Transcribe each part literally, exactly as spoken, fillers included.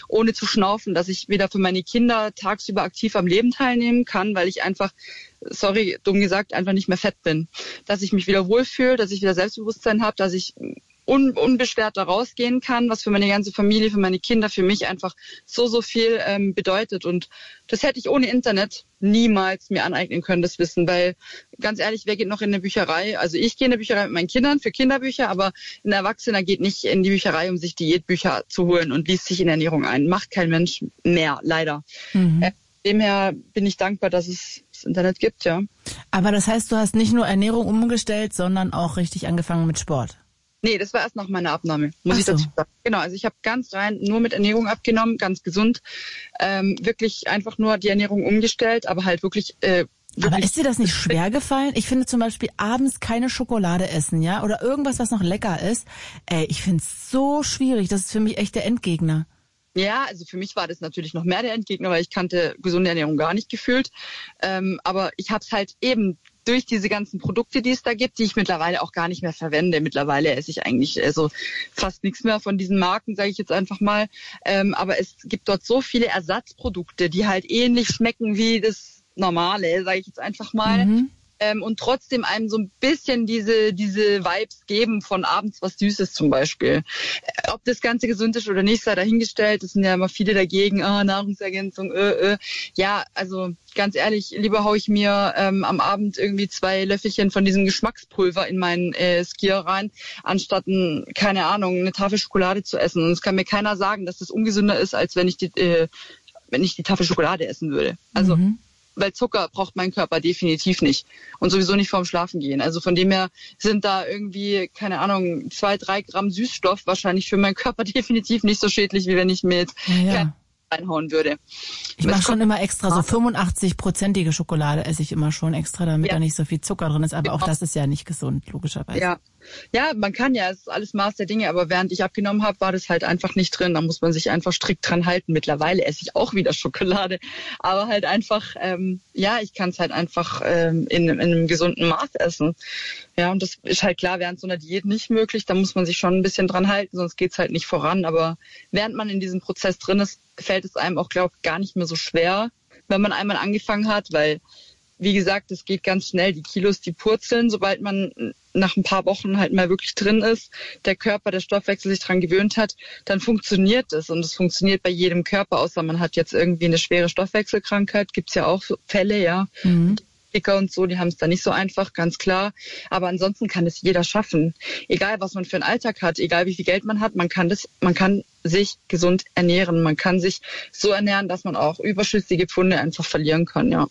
ohne zu schnaufen, dass ich wieder für meine Kinder tagsüber aktiv am Leben teilnehmen kann, weil ich einfach, sorry, dumm gesagt, einfach nicht mehr fett bin. Dass ich mich wieder wohlfühle, dass ich wieder Selbstbewusstsein habe, dass ich un- unbeschwert da rausgehen kann, was für meine ganze Familie, für meine Kinder, für mich einfach so, so viel ähm, bedeutet. Und das hätte ich ohne Internet niemals mir aneignen können, das Wissen, weil ganz ehrlich, wer geht noch in eine Bücherei? Also ich gehe in eine Bücherei mit meinen Kindern für Kinderbücher, aber ein Erwachsener geht nicht in die Bücherei, um sich Diätbücher zu holen und liest sich in Ernährung ein. Macht kein Mensch mehr, leider. Mhm. Äh, demher bin ich dankbar, dass es das Internet gibt, ja. Aber das heißt, du hast nicht nur Ernährung umgestellt, sondern auch richtig angefangen mit Sport? Nee, das war erst nach meiner Abnahme, muss Ach ich dazu sagen. Genau, also ich habe ganz rein nur mit Ernährung abgenommen, ganz gesund. Ähm, wirklich einfach nur die Ernährung umgestellt, aber halt wirklich... Äh, Aber ist dir das nicht schwer gefallen? Ich finde zum Beispiel abends keine Schokolade essen, ja? Oder irgendwas, was noch lecker ist. Ey, ich finde es so schwierig. Das ist für mich echt der Endgegner. Ja, also für mich war das natürlich noch mehr der Endgegner, weil ich kannte gesunde Ernährung gar nicht gefühlt. Ähm, aber ich habe es halt eben durch diese ganzen Produkte, die es da gibt, die ich mittlerweile auch gar nicht mehr verwende. Mittlerweile esse ich eigentlich also fast nichts mehr von diesen Marken, sage ich jetzt einfach mal. Ähm, aber es gibt dort so viele Ersatzprodukte, die halt ähnlich schmecken wie das Normale, sage ich jetzt einfach mal. Mhm. Ähm, und trotzdem einem so ein bisschen diese diese Vibes geben von abends was Süßes zum Beispiel. Äh, ob das Ganze gesund ist oder nicht, sei dahingestellt. Es sind ja immer viele dagegen, ah, Nahrungsergänzung, äh, äh. Ja, also ganz ehrlich, lieber hau ich mir ähm, am Abend irgendwie zwei Löffelchen von diesem Geschmackspulver in meinen äh, Skier rein, anstatt, ein, keine Ahnung, eine Tafel Schokolade zu essen. Und es kann mir keiner sagen, dass das ungesünder ist, als wenn ich die, äh, wenn ich die Tafel Schokolade essen würde. Also mhm. Weil Zucker braucht mein Körper definitiv nicht. Und sowieso nicht vorm Schlafen gehen. Also von dem her sind da irgendwie, keine Ahnung, zwei, drei Gramm Süßstoff wahrscheinlich für meinen Körper definitiv nicht so schädlich, wie wenn ich mir jetzt ja, ja. reinhauen würde. Ich mache schon immer extra so fünfundachtzig-prozentige Schokolade esse ich immer schon extra, damit ja. da nicht so viel Zucker drin ist. Aber genau. auch das ist ja nicht gesund, logischerweise. Ja. Ja, man kann ja, es ist alles Maß der Dinge, aber während ich abgenommen habe, war das halt einfach nicht drin. Da muss man sich einfach strikt dran halten. Mittlerweile esse ich auch wieder Schokolade, aber halt einfach, ähm, ja, ich kann es halt einfach ähm, in, in einem gesunden Maß essen. Ja, und das ist halt klar, während so einer Diät nicht möglich. Da muss man sich schon ein bisschen dran halten, sonst geht's halt nicht voran. Aber während man in diesem Prozess drin ist, fällt es einem auch, glaube ich, gar nicht mehr so schwer, wenn man einmal angefangen hat, weil wie gesagt, es geht ganz schnell. Die Kilos, die purzeln, sobald man nach ein paar Wochen halt mal wirklich drin ist, der Körper, der Stoffwechsel sich dran gewöhnt hat, dann funktioniert es. Und es funktioniert bei jedem Körper, außer man hat jetzt irgendwie eine schwere Stoffwechselkrankheit. Gibt's ja auch Fälle, ja. Mhm. Dicker und so, die haben es da nicht so einfach, ganz klar. Aber ansonsten kann es jeder schaffen. Egal, was man für einen Alltag hat, egal wie viel Geld man hat, man kann das, man kann sich gesund ernähren. Man kann sich so ernähren, dass man auch überschüssige Pfunde einfach verlieren kann, ja.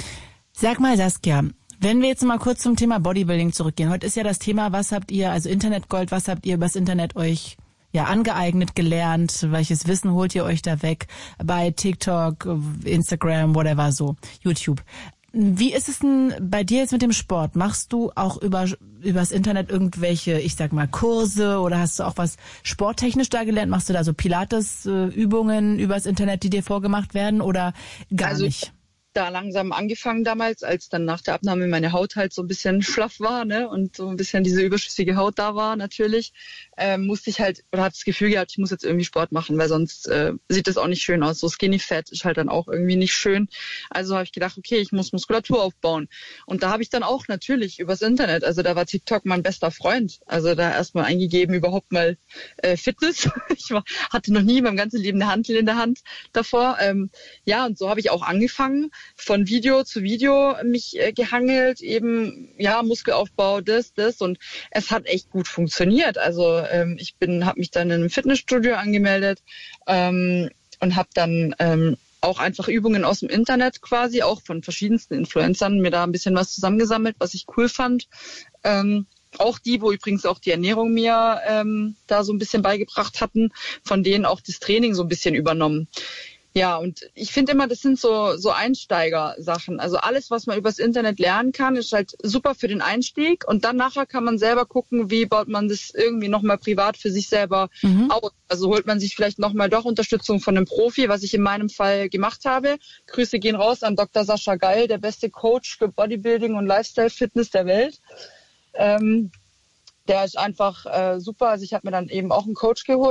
Sag mal, Saskia, wenn wir jetzt mal kurz zum Thema Bodybuilding zurückgehen. Heute ist ja das Thema, was habt ihr, also Internetgold, was habt ihr übers Internet euch ja angeeignet, gelernt? Welches Wissen holt ihr euch da weg? Bei TikTok, Instagram, whatever, so, YouTube. Wie ist es denn bei dir jetzt mit dem Sport? Machst du auch über übers Internet irgendwelche, ich sag mal, Kurse oder hast du auch was sporttechnisch da gelernt? Machst du da so Pilates-Übungen übers Internet, die dir vorgemacht werden oder gar also nicht? Da langsam angefangen damals, als dann nach der Abnahme meine Haut halt so ein bisschen schlaff war, ne, und so ein bisschen diese überschüssige Haut da war natürlich, ähm, musste ich halt, oder hatte das Gefühl gehabt, ich muss jetzt irgendwie Sport machen, weil sonst äh, sieht das auch nicht schön aus. So Skinny Fat ist halt dann auch irgendwie nicht schön. Also habe ich gedacht, okay, ich muss Muskulatur aufbauen. Und da habe ich dann auch natürlich übers Internet, also da war TikTok mein bester Freund. Also da erstmal eingegeben, überhaupt mal äh, Fitness. Ich war, hatte noch nie in meinem ganzen Leben eine Hantel in der Hand davor. Ähm, ja, und so habe ich auch angefangen, von Video zu Video mich äh, gehangelt, eben, ja, Muskelaufbau, das, das, und es hat echt gut funktioniert. Also ähm, ich bin, habe mich dann in einem Fitnessstudio angemeldet ähm, und habe dann ähm, auch einfach Übungen aus dem Internet quasi, auch von verschiedensten Influencern, mir da ein bisschen was zusammengesammelt, was ich cool fand. Ähm, auch die, wo übrigens auch die Ernährung mir ähm, da so ein bisschen beigebracht hatten, von denen auch das Training so ein bisschen übernommen. Ja, und ich finde immer, das sind so so Einsteigersachen. Also alles, was man übers Internet lernen kann, ist halt super für den Einstieg. Und dann nachher kann man selber gucken, wie baut man das irgendwie nochmal privat für sich selber mhm. aus. Also holt man sich vielleicht nochmal doch Unterstützung von einem Profi, was ich in meinem Fall gemacht habe. Grüße gehen raus an Doktor Sascha Geil, der beste Coach für Bodybuilding und Lifestyle-Fitness der Welt. Ähm, der ist einfach äh, super. Also ich habe mir dann eben auch einen Coach geholt.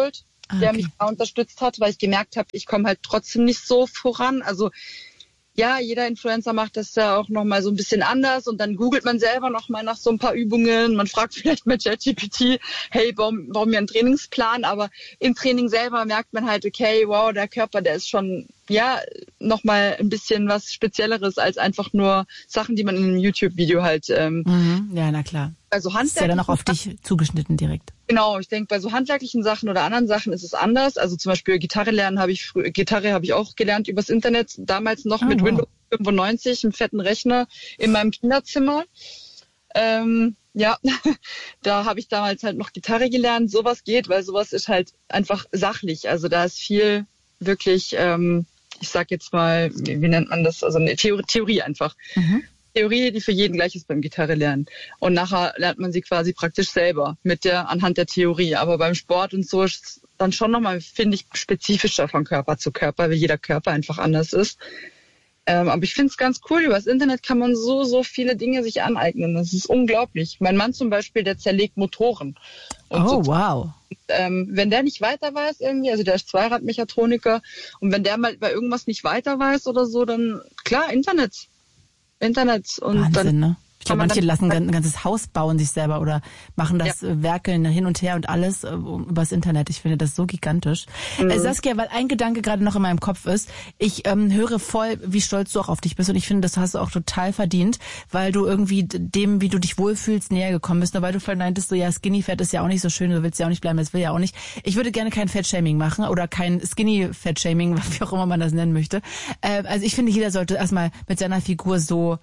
ah, der okay. mich da unterstützt hat, weil ich gemerkt habe, ich komme halt trotzdem nicht so voran. Also ja, jeder Influencer macht das ja auch nochmal so ein bisschen anders und dann googelt man selber nochmal nach so ein paar Übungen. Man fragt vielleicht mit ChatGPT, hey, bau, bau mir einen Trainingsplan, aber im Training selber merkt man halt, okay, wow, der Körper, der ist schon, ja, nochmal ein bisschen was Spezielleres als einfach nur Sachen, die man in einem YouTube-Video halt... Ähm, mhm. Ja, na klar. Also ist ja dann auch auf dich zugeschnitten direkt. Genau, ich denke, bei so handwerklichen Sachen oder anderen Sachen ist es anders. Also zum Beispiel Gitarre lernen habe ich früh, Gitarre habe ich auch gelernt übers Internet, damals noch oh, mit wow. Windows fünfundneunzig, einem fetten Rechner in meinem Kinderzimmer. Ähm, ja, da habe ich damals halt noch Gitarre gelernt. Sowas geht, weil sowas ist halt einfach sachlich. Also da ist viel wirklich, ähm, ich sag jetzt mal, wie, wie nennt man das? Also eine Theorie, Theorie einfach. Mhm. Theorie, die für jeden gleich ist beim Gitarre lernen. Und nachher lernt man sie quasi praktisch selber mit der anhand der Theorie. Aber beim Sport und so ist es dann schon nochmal, finde ich, spezifischer von Körper zu Körper, weil jeder Körper einfach anders ist. Ähm, aber ich finde es ganz cool. Über das Internet kann man so, so viele Dinge sich aneignen. Das ist unglaublich. Mein Mann zum Beispiel, der zerlegt Motoren. Und oh, so, wow. Ähm, wenn der nicht weiter weiß irgendwie, also der ist Zweiradmechatroniker, und wenn der mal bei irgendwas nicht weiter weiß oder so, dann klar, Internet. Internet und Wahnsinn, dann ne? Ich glaube, manche lassen ein ganzes Haus bauen sich selber oder machen das ja. Werkeln hin und her und alles übers Internet. Ich finde das so gigantisch. Mhm. Äh, Saskia, weil ein Gedanke gerade noch in meinem Kopf ist, ich ähm, höre voll, wie stolz du auch auf dich bist und ich finde, das hast du auch total verdient, weil du irgendwie dem, wie du dich wohlfühlst, näher gekommen bist. Nur weil du verneintest, so ja, Skinny Fat ist ja auch nicht so schön, du willst ja auch nicht bleiben, das will ja auch nicht. Ich würde gerne kein Fat-Shaming machen oder kein Skinny-Fat-Shaming, wie auch immer man das nennen möchte. Äh, also ich finde, jeder sollte erstmal mit seiner Figur so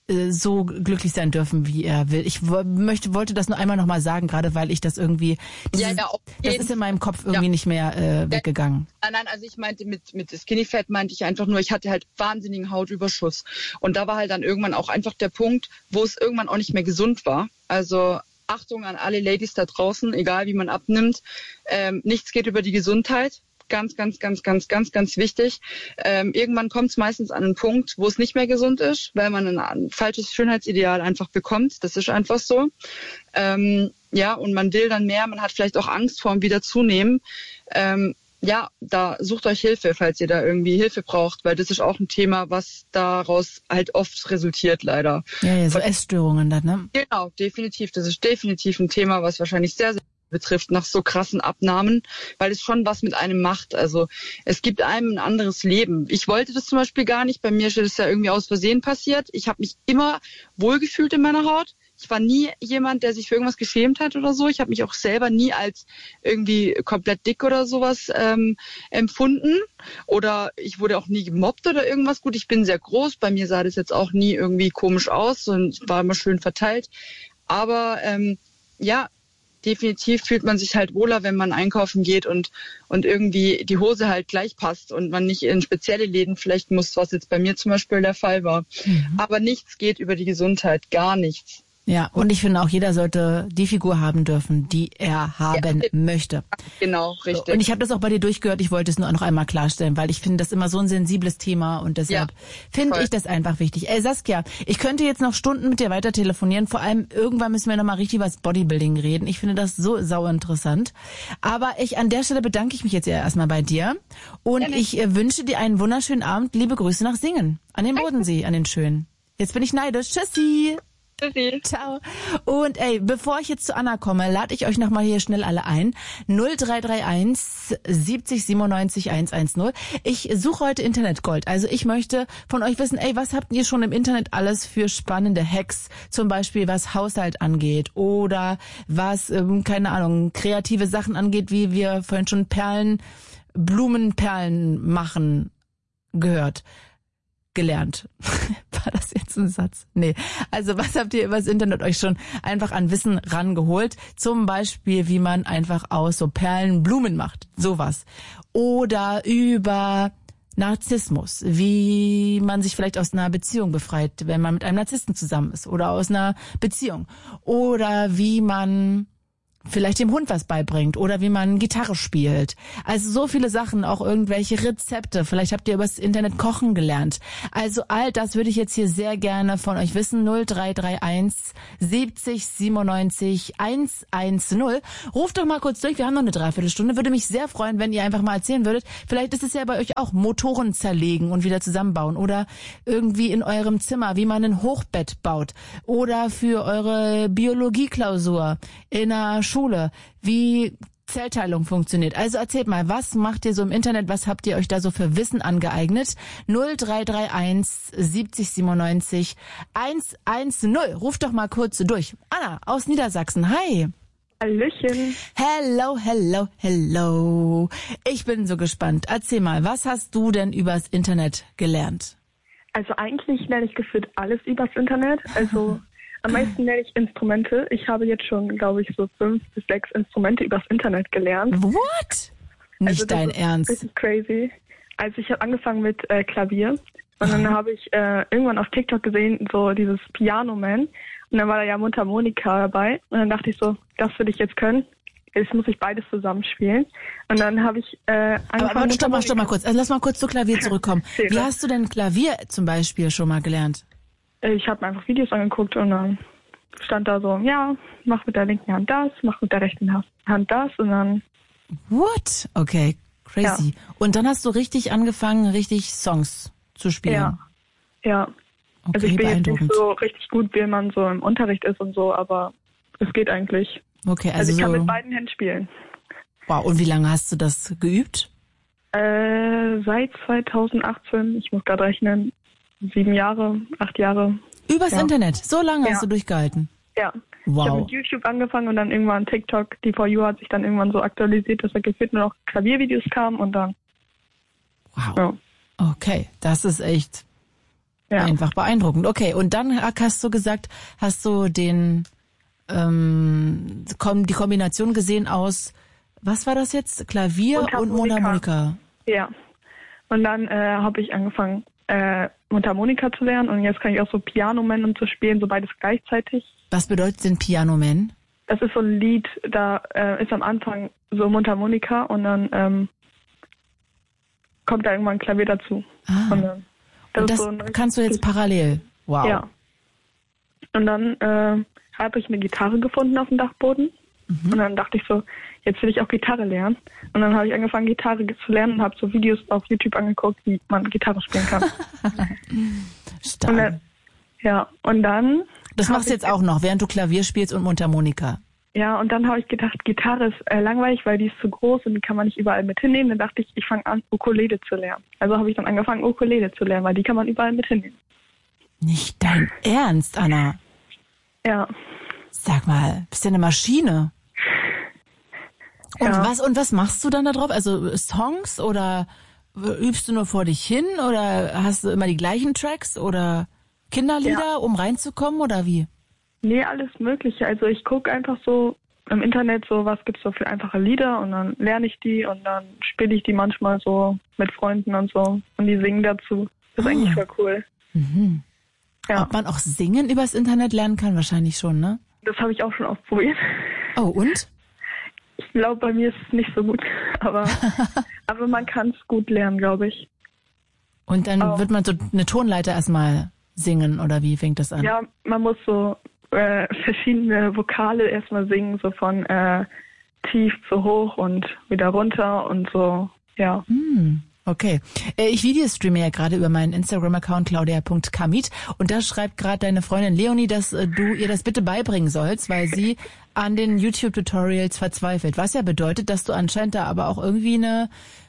so glücklich sein dürfen, wie er will. Ich möchte, wollte das nur einmal nochmal sagen, gerade weil ich das irgendwie, dieses, ja, ja, das ist in meinem Kopf irgendwie ja. nicht mehr äh, weggegangen. Nein, nein, also ich meinte mit mit Skinny Fat meinte ich einfach nur, ich hatte halt wahnsinnigen Hautüberschuss. Und da war halt dann irgendwann auch einfach der Punkt, wo es irgendwann auch nicht mehr gesund war. Also Achtung an alle Ladies da draußen, egal wie man abnimmt, ähm, nichts geht über die Gesundheit. Ganz, ganz, ganz, ganz, ganz, ganz wichtig. Ähm, irgendwann kommt es meistens an einen Punkt, wo es nicht mehr gesund ist, weil man ein, ein falsches Schönheitsideal einfach bekommt. Das ist einfach so. Ähm, ja, und man will dann mehr, man hat vielleicht auch Angst vor dem Wiederzunehmen. Ähm, ja, da sucht euch Hilfe, falls ihr da irgendwie Hilfe braucht, weil das ist auch ein Thema, was daraus halt oft resultiert, leider. Ja, ja, so Essstörungen dann, ne? Genau, definitiv. Das ist definitiv ein Thema, was wahrscheinlich sehr, sehr betrifft nach so krassen Abnahmen, weil es schon was mit einem macht. Also es gibt einem ein anderes Leben. Ich wollte das zum Beispiel gar nicht. Bei mir ist das ja irgendwie aus Versehen passiert. Ich habe mich immer wohlgefühlt in meiner Haut. Ich war nie jemand, der sich für irgendwas geschämt hat oder so. Ich habe mich auch selber nie als irgendwie komplett dick oder sowas ähm, empfunden. Oder ich wurde auch nie gemobbt oder irgendwas. Gut, ich bin sehr groß. Bei mir sah das jetzt auch nie irgendwie komisch aus und war immer schön verteilt. Aber ähm, ja, definitiv fühlt man sich halt wohler, wenn man einkaufen geht und und irgendwie die Hose halt gleich passt und man nicht in spezielle Läden vielleicht muss, was jetzt bei mir zum Beispiel der Fall war. Mhm. Aber nichts geht über die Gesundheit, gar nichts. Ja, und ich finde auch, jeder sollte die Figur haben dürfen, die er haben ja, möchte. Genau, richtig. Und ich habe das auch bei dir durchgehört, ich wollte es nur noch einmal klarstellen, weil ich finde das immer so ein sensibles Thema und deshalb ja, finde ich das einfach wichtig. Ey Saskia, ich könnte jetzt noch Stunden mit dir weiter telefonieren, vor allem irgendwann müssen wir nochmal richtig über das Bodybuilding reden. Ich finde das so sau interessant. Aber ich an der Stelle bedanke ich mich jetzt erstmal bei dir und ja, ich äh, wünsche dir einen wunderschönen Abend. Liebe Grüße nach Singen, an den Bodensee, an den schönen. Jetzt bin ich neidisch. Tschüssi. Ciao. Und ey, bevor ich jetzt zu Anna komme, lade ich euch nochmal hier schnell alle ein. null drei drei eins siebzig siebenundneunzig hundertzehn. Ich suche heute Internetgold. Also ich möchte von euch wissen, ey, was habt ihr schon im Internet alles für spannende Hacks? Zum Beispiel was Haushalt angeht oder was, ähm, keine Ahnung, kreative Sachen angeht, wie wir vorhin schon Perlen, Blumenperlen machen gehört. Gelernt. War das jetzt ein Satz? Nee. Also was habt ihr übers Internet euch schon einfach an Wissen rangeholt? Zum Beispiel, wie man einfach aus so Perlen Blumen macht. Sowas. Oder über Narzissmus. Wie man sich vielleicht aus einer Beziehung befreit, wenn man mit einem Narzissten zusammen ist. Oder aus einer Beziehung. Oder wie man vielleicht dem Hund was beibringt oder wie man Gitarre spielt. Also so viele Sachen, auch irgendwelche Rezepte. Vielleicht habt ihr übers Internet kochen gelernt. Also all das würde ich jetzt hier sehr gerne von euch wissen. null drei drei eins siebzig siebenundneunzig hundertzehn. Ruft doch mal kurz durch. Wir haben noch eine Dreiviertelstunde. Würde mich sehr freuen, wenn ihr einfach mal erzählen würdet. Vielleicht ist es ja bei euch auch Motoren zerlegen und wieder zusammenbauen oder irgendwie in eurem Zimmer, wie man ein Hochbett baut oder für eure Biologieklausur in einer Schule, wie Zellteilung funktioniert. Also erzählt mal, was macht ihr so im Internet, was habt ihr euch da so für Wissen angeeignet? null drei drei eins siebzig siebenundneunzig hundertzehn. Ruft doch mal kurz durch. Anna aus Niedersachsen, hi. Hallöchen. Hello, hello, hello. Ich bin so gespannt. Erzähl mal, was hast du denn übers Internet gelernt? Also eigentlich lerne ich gefühlt alles übers Internet. Also am meisten lerne ich Instrumente. Ich habe jetzt schon, glaube ich, so fünf bis sechs Instrumente übers Internet gelernt. What? Nicht also dein ist Ernst? Richtig crazy. Also ich habe angefangen mit äh, Klavier und dann habe ich äh, irgendwann auf TikTok gesehen, so dieses Piano Man. Und dann war da ja Mundharmonika dabei. Und dann dachte ich so, das würde ich jetzt können. Jetzt muss ich beides zusammenspielen. Und dann habe ich äh, angefangen... Aber, aber stopp mal, stopp mal kurz. Also lass mal kurz zu Klavier zurückkommen. Wie hast du denn Klavier zum Beispiel schon mal gelernt? Ich habe mir einfach Videos angeguckt und dann stand da so, ja, mach mit der linken Hand das, mach mit der rechten Hand das und dann... What? Okay, crazy. Ja. Und dann hast du richtig angefangen, richtig Songs zu spielen? Ja, ja. Okay, also ich bin jetzt nicht so richtig gut, wie man so im Unterricht ist und so, aber es geht eigentlich. Okay, also, also ich kann so mit beiden Händen spielen. Wow, und wie lange hast du das geübt? Äh, seit zweitausendachtzehn, ich muss gerade rechnen, sieben Jahre, acht Jahre. Übers ja. Internet? So lange ja. hast du durchgehalten? Ja. Wow. Ich habe mit YouTube angefangen und dann irgendwann TikTok, die For You hat sich dann irgendwann so aktualisiert, dass da gefühlt nur noch Klaviervideos kamen und dann... Wow. Ja. Okay, das ist echt ja. einfach beeindruckend. Okay, und dann hast du gesagt, hast du den ähm, die Kombination gesehen aus, was war das jetzt? Klavier und, und Mundharmonika? Ja. Und dann äh, habe ich angefangen, äh, Mundharmonika zu lernen und jetzt kann ich auch so Piano Man und so spielen, so beides gleichzeitig. Was bedeutet denn Piano Man? Das ist so ein Lied, da äh, ist am Anfang so Mundharmonika und dann ähm, kommt da irgendwann ein Klavier dazu. Ah. Und, dann, das, und das so kannst du jetzt parallel? Wow. Ja. Und dann äh, habe ich eine Gitarre gefunden auf dem Dachboden. Mhm. Und dann dachte ich so, jetzt will ich auch Gitarre lernen. Und dann habe ich angefangen, Gitarre zu lernen und habe so Videos auf YouTube angeguckt, wie man Gitarre spielen kann. Stark. Und dann, ja, und dann... Das machst du jetzt auch noch, während du Klavier spielst und Mundharmonika? Ja, und dann habe ich gedacht, Gitarre ist äh, langweilig, weil die ist zu groß und die kann man nicht überall mit hinnehmen. Dann dachte ich, ich fange an, Ukulele zu lernen. Also habe ich dann angefangen, Ukulele zu lernen, weil die kann man überall mit hinnehmen. Nicht dein Ernst, Anna? Ja. Sag mal, bist du eine Maschine? Und ja. was und was machst du dann da drauf? Also Songs oder übst du nur vor dich hin oder hast du immer die gleichen Tracks oder Kinderlieder, ja. um reinzukommen oder wie? Nee, alles Mögliche. Also ich gucke einfach so im Internet so, was gibt's so für einfache Lieder und dann lerne ich die und dann spiele ich die manchmal so mit Freunden und so und die singen dazu. Das ist oh. eigentlich voll cool. Mhm. Ja. Ob man auch singen übers Internet lernen kann? Wahrscheinlich schon, ne? Das habe ich auch schon ausprobiert. Oh, und? Ich glaube, bei mir ist es nicht so gut, aber, aber man kann es gut lernen, glaube ich. Und dann auch. Wird man so eine Tonleiter erstmal singen oder wie fängt das an? Ja, man muss so äh, verschiedene Vokale erstmal singen, so von äh, tief zu hoch und wieder runter und so, ja. Hm. Okay. Ich Videostreame ja gerade über meinen Instagram-Account claudia punkt kamit und da schreibt gerade deine Freundin Leonie, dass du ihr das bitte beibringen sollst, weil sie an den YouTube-Tutorials verzweifelt. Was ja bedeutet, dass du anscheinend da aber auch irgendwie eine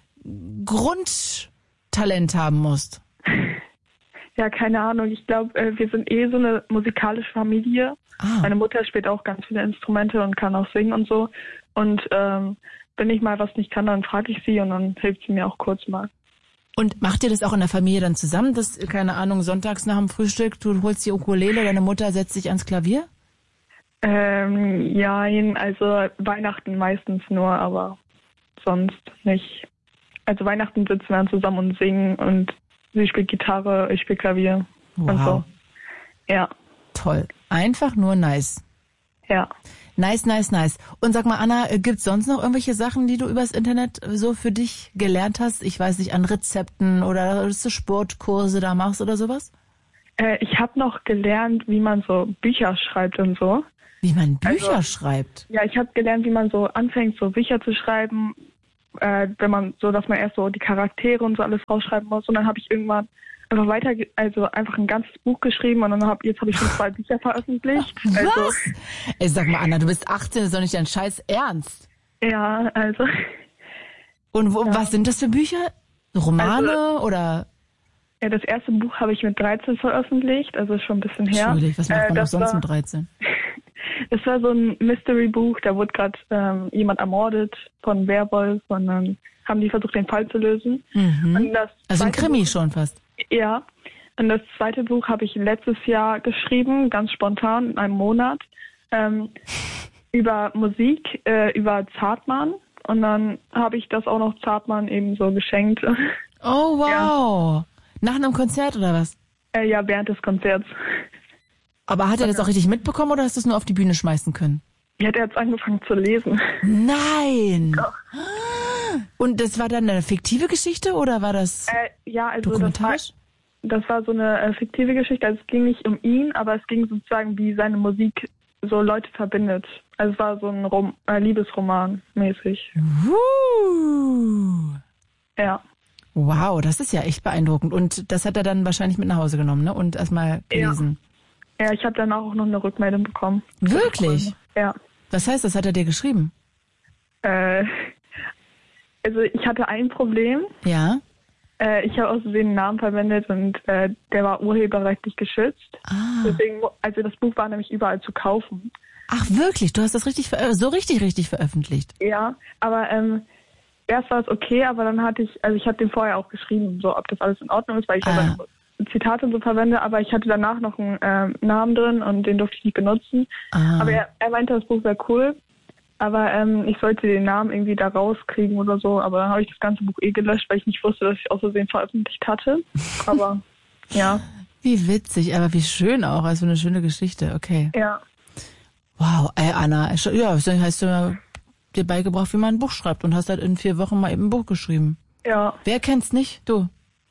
Grundtalent haben musst. Ja, keine Ahnung. Ich glaube, wir sind eh so eine musikalische Familie. Ah. Meine Mutter spielt auch ganz viele Instrumente und kann auch singen und so. Und ähm, wenn ich mal was nicht kann, dann frage ich sie und dann hilft sie mir auch kurz mal. Und macht ihr das auch in der Familie dann zusammen, dass, keine Ahnung, sonntags nach dem Frühstück, du holst die Ukulele, deine Mutter setzt sich ans Klavier? Ähm, ja, also Weihnachten meistens nur, aber sonst nicht. Also Weihnachten sitzen wir dann zusammen und singen und sie spielt Gitarre, ich spiele Klavier wow. und so. Ja. Toll. Einfach nur nice. Ja. Nice, nice, nice. Und sag mal, Anna, gibt's sonst noch irgendwelche Sachen, die du übers Internet so für dich gelernt hast? Ich weiß nicht, an Rezepten oder dass du Sportkurse da machst oder sowas? Äh, ich habe noch gelernt, wie man so Bücher schreibt und so. Wie man Bücher also, schreibt? Ja, ich habe gelernt, wie man so anfängt, so Bücher zu schreiben, äh, wenn man so, dass man erst so die Charaktere und so alles rausschreiben muss. Und dann habe ich irgendwann einfach weiter, also einfach ein ganzes Buch geschrieben und dann hab, jetzt habe ich schon zwei Bücher veröffentlicht. Was? Also, Ey, sag mal, Anna, du bist achtzehn, das ist doch nicht dein Scheiß Ernst. ja, also. Und wo, ja. was sind das für Bücher? Romane also, oder? Ja, das erste Buch habe ich mit dreizehn veröffentlicht, also ist schon ein bisschen her. Entschuldigung, was macht man äh, auch sonst war, mit dreizehn? Das war so ein Mystery-Buch, da wurde gerade ähm, jemand ermordet von Werwolf und dann haben die versucht, den Fall zu lösen. Mhm. Und das Also ein Krimi Buch, schon fast. Ja, und das zweite Buch habe ich letztes Jahr geschrieben, ganz spontan, in einem Monat, ähm, über Musik, äh, über Zartmann. Und dann habe ich das auch noch Zartmann eben so geschenkt. Oh, wow. Ja. Nach einem Konzert oder was? Äh, ja, während des Konzerts. Aber hat er das auch richtig mitbekommen oder hast du es nur auf die Bühne schmeißen können? Ja, der hat jetzt angefangen zu lesen. Nein! Doch. Und das war dann eine fiktive Geschichte oder war das äh, ja, also dokumentarisch? Das war, das war so eine äh, fiktive Geschichte. Also es ging nicht um ihn, aber es ging sozusagen, wie seine Musik so Leute verbindet. Also es war so ein Rom äh, Liebesroman mäßig. Uh. Ja. Wow, das ist ja echt beeindruckend. Und das hat er dann wahrscheinlich mit nach Hause genommen, ne? Und erstmal gelesen. Ja, ja, ich habe danach auch noch eine Rückmeldung bekommen. Wirklich? Ja. Was heißt, das hat er dir geschrieben? Äh, also ich hatte ein Problem. Ja. Äh, ich habe aus Versehen einen Namen verwendet und äh, der war urheberrechtlich geschützt. Ah. Deswegen, also das Buch war nämlich überall zu kaufen. Ach wirklich? Du hast das richtig ver- so richtig richtig veröffentlicht? Ja, aber ähm, erst war es okay, aber dann hatte ich, also ich hatte dem vorher auch geschrieben, so ob das alles in Ordnung ist, weil ich ah. ja Zitate und so verwende, aber ich hatte danach noch einen ähm, Namen drin und den durfte ich nicht benutzen. Ah. Aber er, er meinte, das Buch wäre cool, aber ähm, ich sollte den Namen irgendwie da rauskriegen oder so, aber dann habe ich das ganze Buch eh gelöscht, weil ich nicht wusste, dass ich aus Versehen veröffentlicht hatte. Aber ja. Wie witzig, aber wie schön auch, also eine schöne Geschichte, okay. Ja. Wow, ey Anna, ja, das heißt du ja dir beigebracht, wie man ein Buch schreibt und hast halt in vier Wochen mal eben ein Buch geschrieben. Ja. Wer kennt's nicht? Du.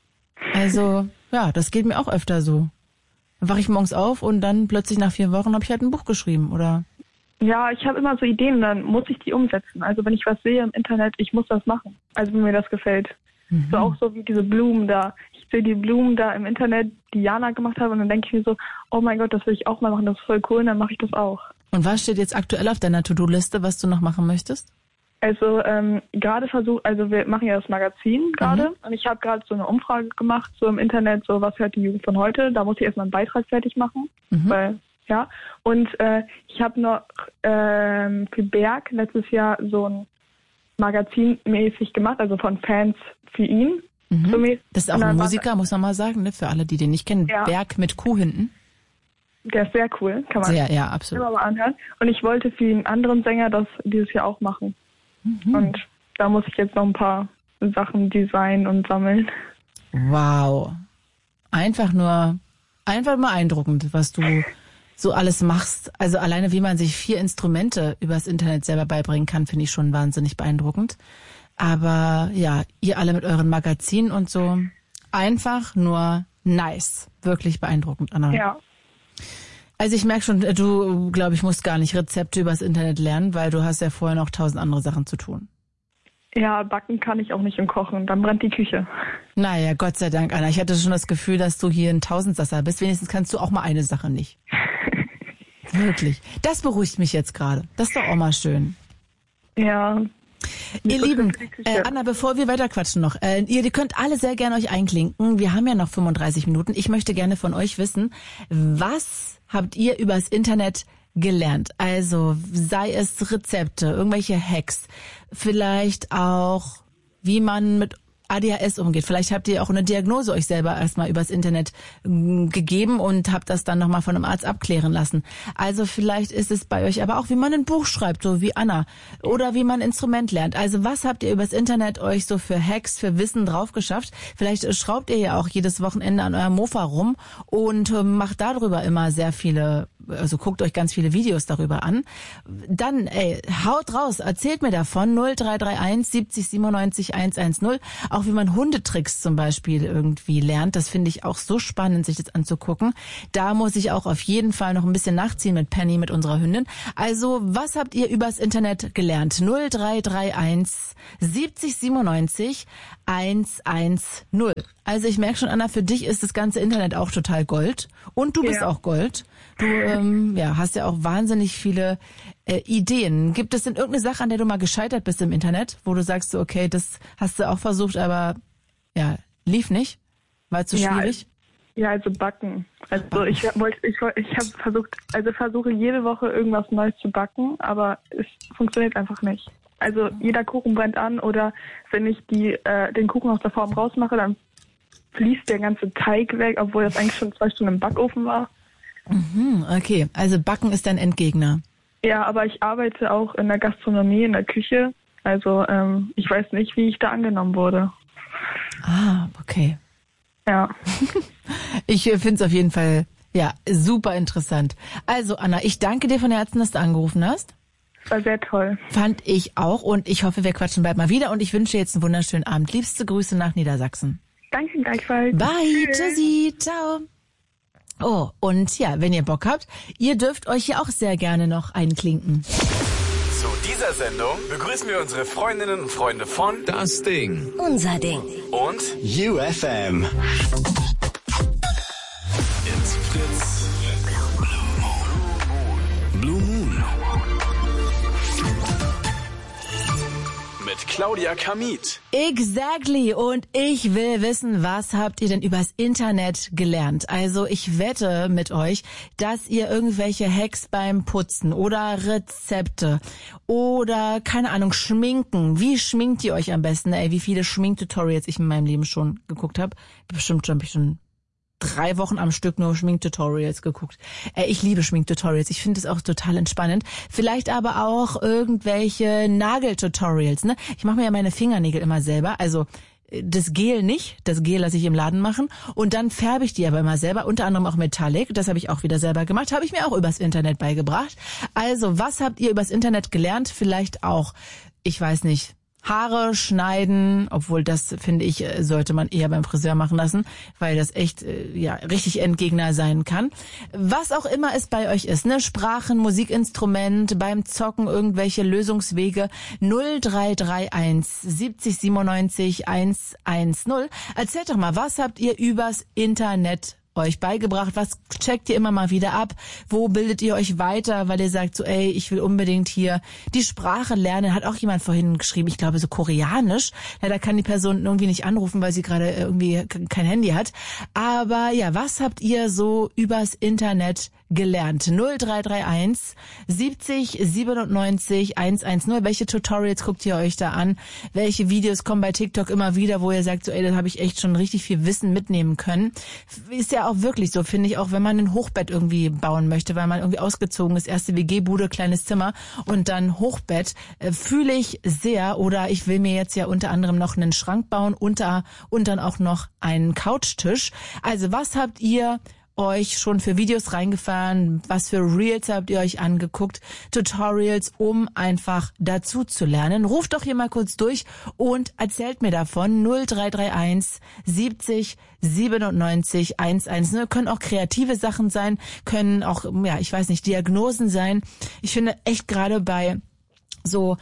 Also, ja, das geht mir auch öfter so. Dann wache ich morgens auf und dann plötzlich nach vier Wochen habe ich halt ein Buch geschrieben, oder? Ja, ich habe immer so Ideen, dann muss ich die umsetzen. Also wenn ich was sehe im Internet, ich muss das machen. Also wenn mir das gefällt. Mhm. So auch so wie diese Blumen da. Ich sehe die Blumen da im Internet, die Jana gemacht hat und dann denke ich mir so, oh mein Gott, das will ich auch mal machen, das ist voll cool und dann mache ich das auch. Und was steht jetzt aktuell auf deiner To-Do-Liste, was du noch machen möchtest? Also ähm, gerade versucht, also wir machen ja das Magazin gerade mhm. und ich habe gerade so eine Umfrage gemacht, so im Internet, so was hört die Jugend von heute. Da muss ich erstmal einen Beitrag fertig machen, mhm. weil, ja. Und äh, ich habe noch ähm, für Berg letztes Jahr so ein Magazin mäßig gemacht, also von Fans für ihn. Mhm. So mäßig. Das ist auch ein Musiker, muss man mal sagen, ne? Für alle, die den nicht kennen. Ja. Berg mit Kuh hinten. Der ist sehr cool, kann man sehr, ja, absolut. immer mal anhören. Und ich wollte für einen anderen Sänger das dieses Jahr auch machen. Mhm. Und da muss ich jetzt noch ein paar Sachen designen und sammeln. Wow. Einfach nur, einfach beeindruckend, was du so alles machst. Also alleine, wie man sich vier Instrumente übers Internet selber beibringen kann, finde ich schon wahnsinnig beeindruckend. Aber ja, ihr alle mit euren Magazinen und so, einfach nur nice. Wirklich beeindruckend, Anna. Ja. Also ich merke schon, du, glaube ich, musst gar nicht Rezepte übers Internet lernen, weil du hast ja vorher noch tausend andere Sachen zu tun. Ja, backen kann ich auch nicht und kochen, dann brennt die Küche. Naja, Gott sei Dank, Anna. Ich hatte schon das Gefühl, dass du hier ein Tausendsasser bist. Wenigstens kannst du auch mal eine Sache nicht. Wirklich. Das beruhigt mich jetzt gerade. Das ist doch auch mal schön. Ja. Ihr Lieben, äh, Anna, bevor wir weiterquatschen noch, äh, ihr könnt alle sehr gerne euch einklinken. Wir haben ja noch fünfunddreißig Minuten. Ich möchte gerne von euch wissen, was habt ihr übers Internet gelernt? Also sei es Rezepte, irgendwelche Hacks, vielleicht auch, wie man mit A D H S umgeht. Vielleicht habt ihr auch eine Diagnose euch selber erstmal übers Internet m, gegeben und habt das dann nochmal von einem Arzt abklären lassen. Also vielleicht ist es bei euch aber auch, wie man ein Buch schreibt, so wie Anna. Oder wie man ein Instrument lernt. Also was habt ihr übers Internet euch so für Hacks, für Wissen drauf geschafft? Vielleicht schraubt ihr ja auch jedes Wochenende an eurem Mofa rum und äh, macht darüber immer sehr viele, also guckt euch ganz viele Videos darüber an. Dann, ey, haut raus, erzählt mir davon. null drei drei eins siebzig siebenundneunzig hundertzehn. Auch wie man Hundetricks zum Beispiel irgendwie lernt. Das finde ich auch so spannend, sich das anzugucken. Da muss ich auch auf jeden Fall noch ein bisschen nachziehen mit Penny, mit unserer Hündin. Also, was habt ihr übers Internet gelernt? null drei drei eins siebzig siebenundneunzig hundertzehn. Also ich merke schon, Anna, für dich ist das ganze Internet auch total Gold. Und du bist Ja. auch Gold. Du ähm, ja, hast ja auch wahnsinnig viele äh, Ideen. Gibt es denn irgendeine Sache, an der du mal gescheitert bist im Internet, wo du sagst, so, okay, das hast du auch versucht, aber ja, lief nicht? War zu Ja, schwierig? Ja, also backen. Also ich wollte, ich wollte, ich habe versucht, also versuche jede Woche irgendwas Neues zu backen, aber es funktioniert einfach nicht. Also jeder Kuchen brennt an oder wenn ich die äh, den Kuchen aus der Form rausmache, dann fließt der ganze Teig weg, obwohl das eigentlich schon zwei Stunden im Backofen war. Mhm, okay, also Backen ist dein Endgegner. Ja, aber ich arbeite auch in der Gastronomie, in der Küche. Also ähm, ich weiß nicht, wie ich da angenommen wurde. Ah, okay. Ja. Ich finde es auf jeden Fall ja super interessant. Also Anna, ich danke dir von Herzen, dass du angerufen hast. War sehr toll. Fand ich auch und ich hoffe, wir quatschen bald mal wieder und ich wünsche jetzt einen wunderschönen Abend. Liebste Grüße nach Niedersachsen. Danke gleichfalls. Bye, Tschüss. tschüssi, ciao. Oh, und ja, wenn ihr Bock habt, ihr dürft euch hier auch sehr gerne noch einklinken. Zu dieser Sendung begrüßen wir unsere Freundinnen und Freunde von Das Ding. Unser Ding. und U F M. It's Fritz Blue Moon. mit Claudia Kamit. Exactly. Und ich will wissen, was habt ihr denn übers Internet gelernt? Also ich wette mit euch, dass ihr irgendwelche Hacks beim Putzen oder Rezepte oder, keine Ahnung, Schminken. Wie schminkt ihr euch am besten? Ey, wie viele Schminktutorials ich in meinem Leben schon geguckt habe. Bestimmt schon, hab ich schon drei Wochen am Stück nur Schminktutorials geguckt. Äh, ich liebe Schminktutorials. Ich finde es auch total entspannend. Vielleicht aber auch irgendwelche Nageltutorials. Ne? Ich mache mir ja meine Fingernägel immer selber. Also das Gel nicht. Das Gel lasse ich im Laden machen. Und dann färbe ich die aber immer selber. Unter anderem auch Metallic. Das habe ich auch wieder selber gemacht. Habe ich mir auch übers Internet beigebracht. Also was habt ihr übers Internet gelernt? Vielleicht auch, ich weiß nicht, Haare schneiden, obwohl das, finde ich, sollte man eher beim Friseur machen lassen, weil das echt ja richtig Endgegner sein kann. Was auch immer es bei euch ist, ne? Sprachen, Musikinstrument, beim Zocken irgendwelche Lösungswege. null drei drei eins siebzig siebenundneunzig hundertzehn. Erzählt doch mal, was habt ihr übers Internet euch beigebracht? Was checkt ihr immer mal wieder ab? Wo bildet ihr euch weiter, weil ihr sagt so, ey, ich will unbedingt hier die Sprache lernen? Hat auch jemand vorhin geschrieben, ich glaube so Koreanisch. Ja, da kann die Person irgendwie nicht anrufen, weil sie gerade irgendwie kein Handy hat. Aber ja, was habt ihr so übers Internet gelernt? null drei drei eins siebzig siebenundneunzig hundertzehn. Welche Tutorials guckt ihr euch da an? Welche Videos kommen bei TikTok immer wieder, wo ihr sagt, so, ey, da habe ich echt schon richtig viel Wissen mitnehmen können? Ist ja auch wirklich so, finde ich, auch wenn man ein Hochbett irgendwie bauen möchte, weil man irgendwie ausgezogen ist, erste W G-Bude, kleines Zimmer und dann Hochbett, äh, fühle ich sehr. Oder ich will mir jetzt ja unter anderem noch einen Schrank bauen unter, und dann auch noch einen Couchtisch. Also was habt ihr euch schon für Videos reingefahren? Was für Reels habt ihr euch angeguckt? Tutorials, um einfach dazu zu lernen. Ruft doch hier mal kurz durch und erzählt mir davon. null drei drei eins siebzig siebenundneunzig hundertzehn. Können auch kreative Sachen sein, können auch, ja, ich weiß nicht, Diagnosen sein. Ich finde echt gerade bei so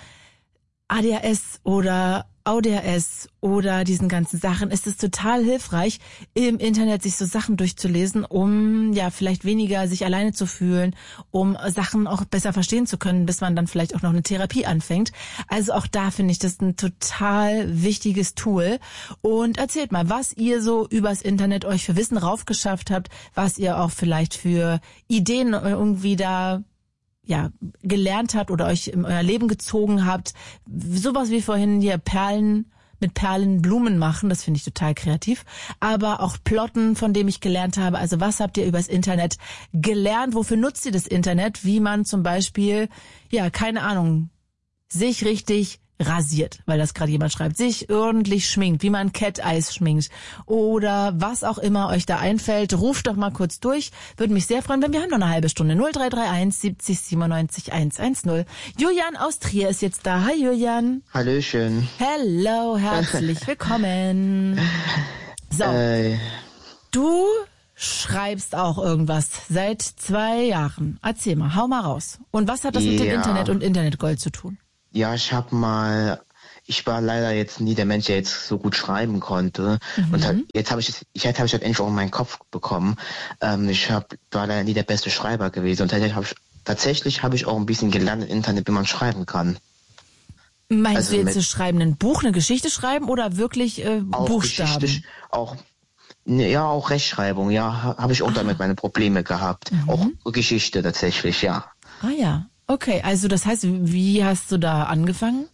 A D H S oder A D H S oder diesen ganzen Sachen ist es total hilfreich, im Internet sich so Sachen durchzulesen, um ja vielleicht weniger sich alleine zu fühlen, um Sachen auch besser verstehen zu können, bis man dann vielleicht auch noch eine Therapie anfängt. Also auch da finde ich das ein total wichtiges Tool. Und erzählt mal, was ihr so übers Internet euch für Wissen raufgeschafft habt, was ihr auch vielleicht für Ideen irgendwie da ja gelernt habt oder euch in euer Leben gezogen habt. Sowas wie vorhin hier Perlen mit Perlen Blumen machen, das finde ich total kreativ, aber auch Plotten, von dem ich gelernt habe. Also was habt ihr übers Internet gelernt? Wofür nutzt ihr das Internet? Wie man zum Beispiel, ja, keine Ahnung, sich richtig rasiert, weil das gerade jemand schreibt, sich ordentlich schminkt, wie man Cat Eyes schminkt oder was auch immer euch da einfällt. Ruft doch mal kurz durch. Würde mich sehr freuen, denn wir haben noch eine halbe Stunde. null drei drei eins siebzig siebenundneunzig hundertzehn. Julian aus Trier ist jetzt da. Hi Julian. Hallöchen. Hello, herzlich willkommen. So, Äh, du schreibst auch irgendwas seit zwei Jahren. Erzähl mal, hau mal raus. Und was hat das mit dem Ja. Internet und Internetgold zu tun? ja, ich habe mal, ich war leider jetzt nie der Mensch, der jetzt so gut schreiben konnte. Mhm. Und hab, jetzt habe ich es, ich habe ich halt endlich auch in meinen Kopf bekommen. Ähm, ich hab, war leider nie der beste Schreiber gewesen. Und tatsächlich habe ich, tatsächlich habe ich auch ein bisschen gelernt im Internet, wie man schreiben kann. Meinst Also du jetzt mit- zu schreiben, ein Buch, eine Geschichte schreiben oder wirklich äh, Auch Buchstaben? Geschichte, auch ne, ja, auch Rechtschreibung, ja, ha- habe ich auch damit meine Probleme gehabt. Mhm. Auch Geschichte tatsächlich, ja. Ah ja, okay. Also das heißt, wie hast du da angefangen?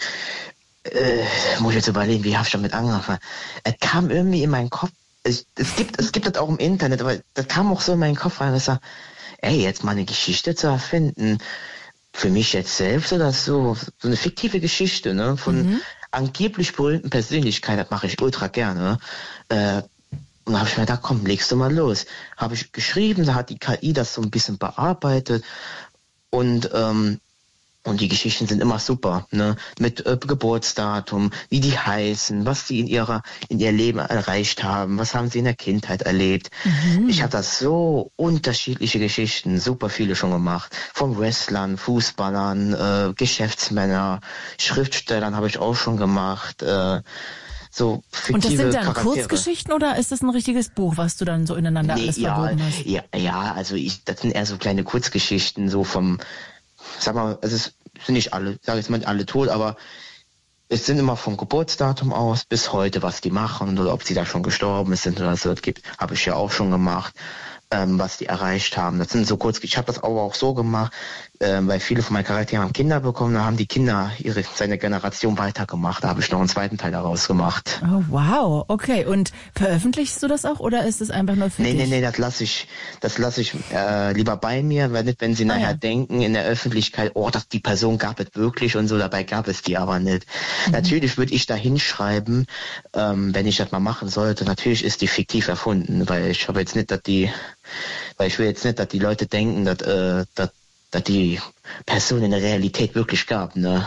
Äh, muss ich jetzt überlegen, wie habe ich damit angefangen? Es kam irgendwie in meinen Kopf. Es, es gibt, es gibt das auch im Internet, aber das kam auch so in meinen Kopf rein, dass ich sag, ey, jetzt mal eine Geschichte zu erfinden, für mich jetzt selbst oder so, so eine fiktive Geschichte, ne, von Mhm. angeblich berühmten Persönlichkeiten, das mache ich ultra gerne. Äh, und da habe ich mir gedacht, komm, legst du mal los. Habe ich geschrieben, da hat die K I das so ein bisschen bearbeitet und ähm, und die Geschichten sind immer super, ne? Mit äh, Geburtsdatum, wie die heißen, was sie in ihrer in ihr Leben erreicht haben, was haben sie in der Kindheit erlebt. Mhm. Ich habe das so unterschiedliche Geschichten, super viele schon gemacht. Von Wrestlern, Fußballern, äh, Geschäftsmänner, Schriftstellern habe ich auch schon gemacht. Äh, so fiktive Und das sind dann Charaktere. Kurzgeschichten oder ist das ein richtiges Buch, was du dann so ineinander Nee, alles ja, verwoben hast? ja, ja, also ich, das sind eher so kleine Kurzgeschichten, so vom, sag mal, es ist, sind nicht alle, sag ich jetzt mal nicht alle tot, aber es sind immer vom Geburtsdatum aus bis heute, was die machen oder ob sie da schon gestorben sind oder so, das gibt, habe ich ja auch schon gemacht, ähm, was die erreicht haben. Das sind so kurz, ich habe das aber auch so gemacht, ähm, weil viele von meinen Charakteren haben Kinder bekommen, da haben die Kinder ihre seine Generation weitergemacht, da habe ich noch einen zweiten Teil daraus gemacht. Oh wow, okay. Und veröffentlichst du das auch oder ist es einfach nur für Nee, dich? nee, nee, das lasse ich, das lasse ich äh, lieber bei mir, weil nicht, wenn sie Ah, nachher ja. denken in der Öffentlichkeit, oh, das, die Person gab es wirklich und so, dabei gab es die aber nicht. Mhm. Natürlich würde ich da hinschreiben, ähm, wenn ich das mal machen sollte, natürlich ist die fiktiv erfunden, weil ich habe jetzt nicht, dass die, weil ich will jetzt nicht, dass die Leute denken, dass, äh, dass, dass die Person in der Realität wirklich gab, ne?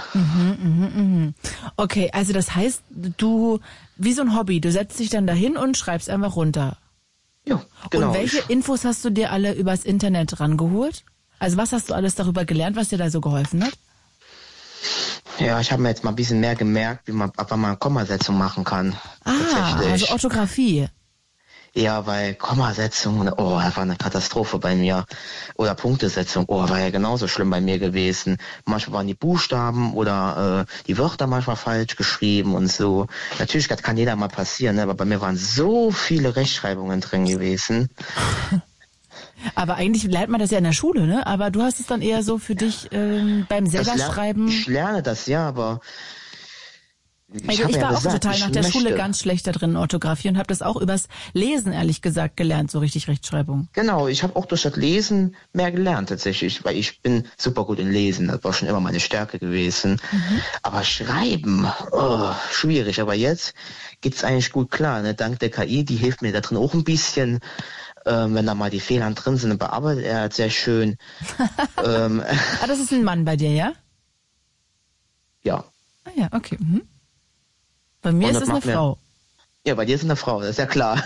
Okay, also das heißt, du, wie so ein Hobby, du setzt dich dann dahin und schreibst einfach runter. Ja, genau. Und welche Ich, Infos hast du dir alle übers Internet rangeholt? Also was hast du alles darüber gelernt, was dir da so geholfen hat? ja, ich habe mir jetzt mal ein bisschen mehr gemerkt, wie man, ab wann man Kommasetzung machen kann. Ah, Tatsächlich. also Orthographie. Ja, weil Kommasetzung, oh, das war eine Katastrophe bei mir. Oder Punktesetzung, oh, war ja genauso schlimm bei mir gewesen. Manchmal waren die Buchstaben oder äh, die Wörter manchmal falsch geschrieben und so. Natürlich, das kann jeder mal passieren, ne? Aber bei mir waren so viele Rechtschreibungen drin gewesen. Aber eigentlich lernt man das ja in der Schule, ne? Aber du hast es dann eher so für dich ähm, beim Das selber ler- schreiben. Ich lerne das, ja, aber Also hab ich ja war auch gesagt, total ich nach der möchte. Schule ganz schlecht da drin in Orthographie und habe das auch übers Lesen, ehrlich gesagt, gelernt, so richtig Rechtschreibung. Genau, ich habe auch durch das Lesen mehr gelernt tatsächlich, weil ich bin super gut in Lesen, das war schon immer meine Stärke gewesen. Mhm. Aber Schreiben, oh, schwierig, aber jetzt geht's eigentlich gut klar, ne? Dank der K I, die hilft mir da drin auch ein bisschen, ähm, wenn da mal die Fehler drin sind, bearbeitet er halt sehr schön. ähm, Ah, das ist ein Mann bei dir, ja? ja. Ah ja, okay. Mhm. Bei mir Und ist das es eine macht mir- Frau. Ja, bei dir ist eine Frau, das ist ja klar.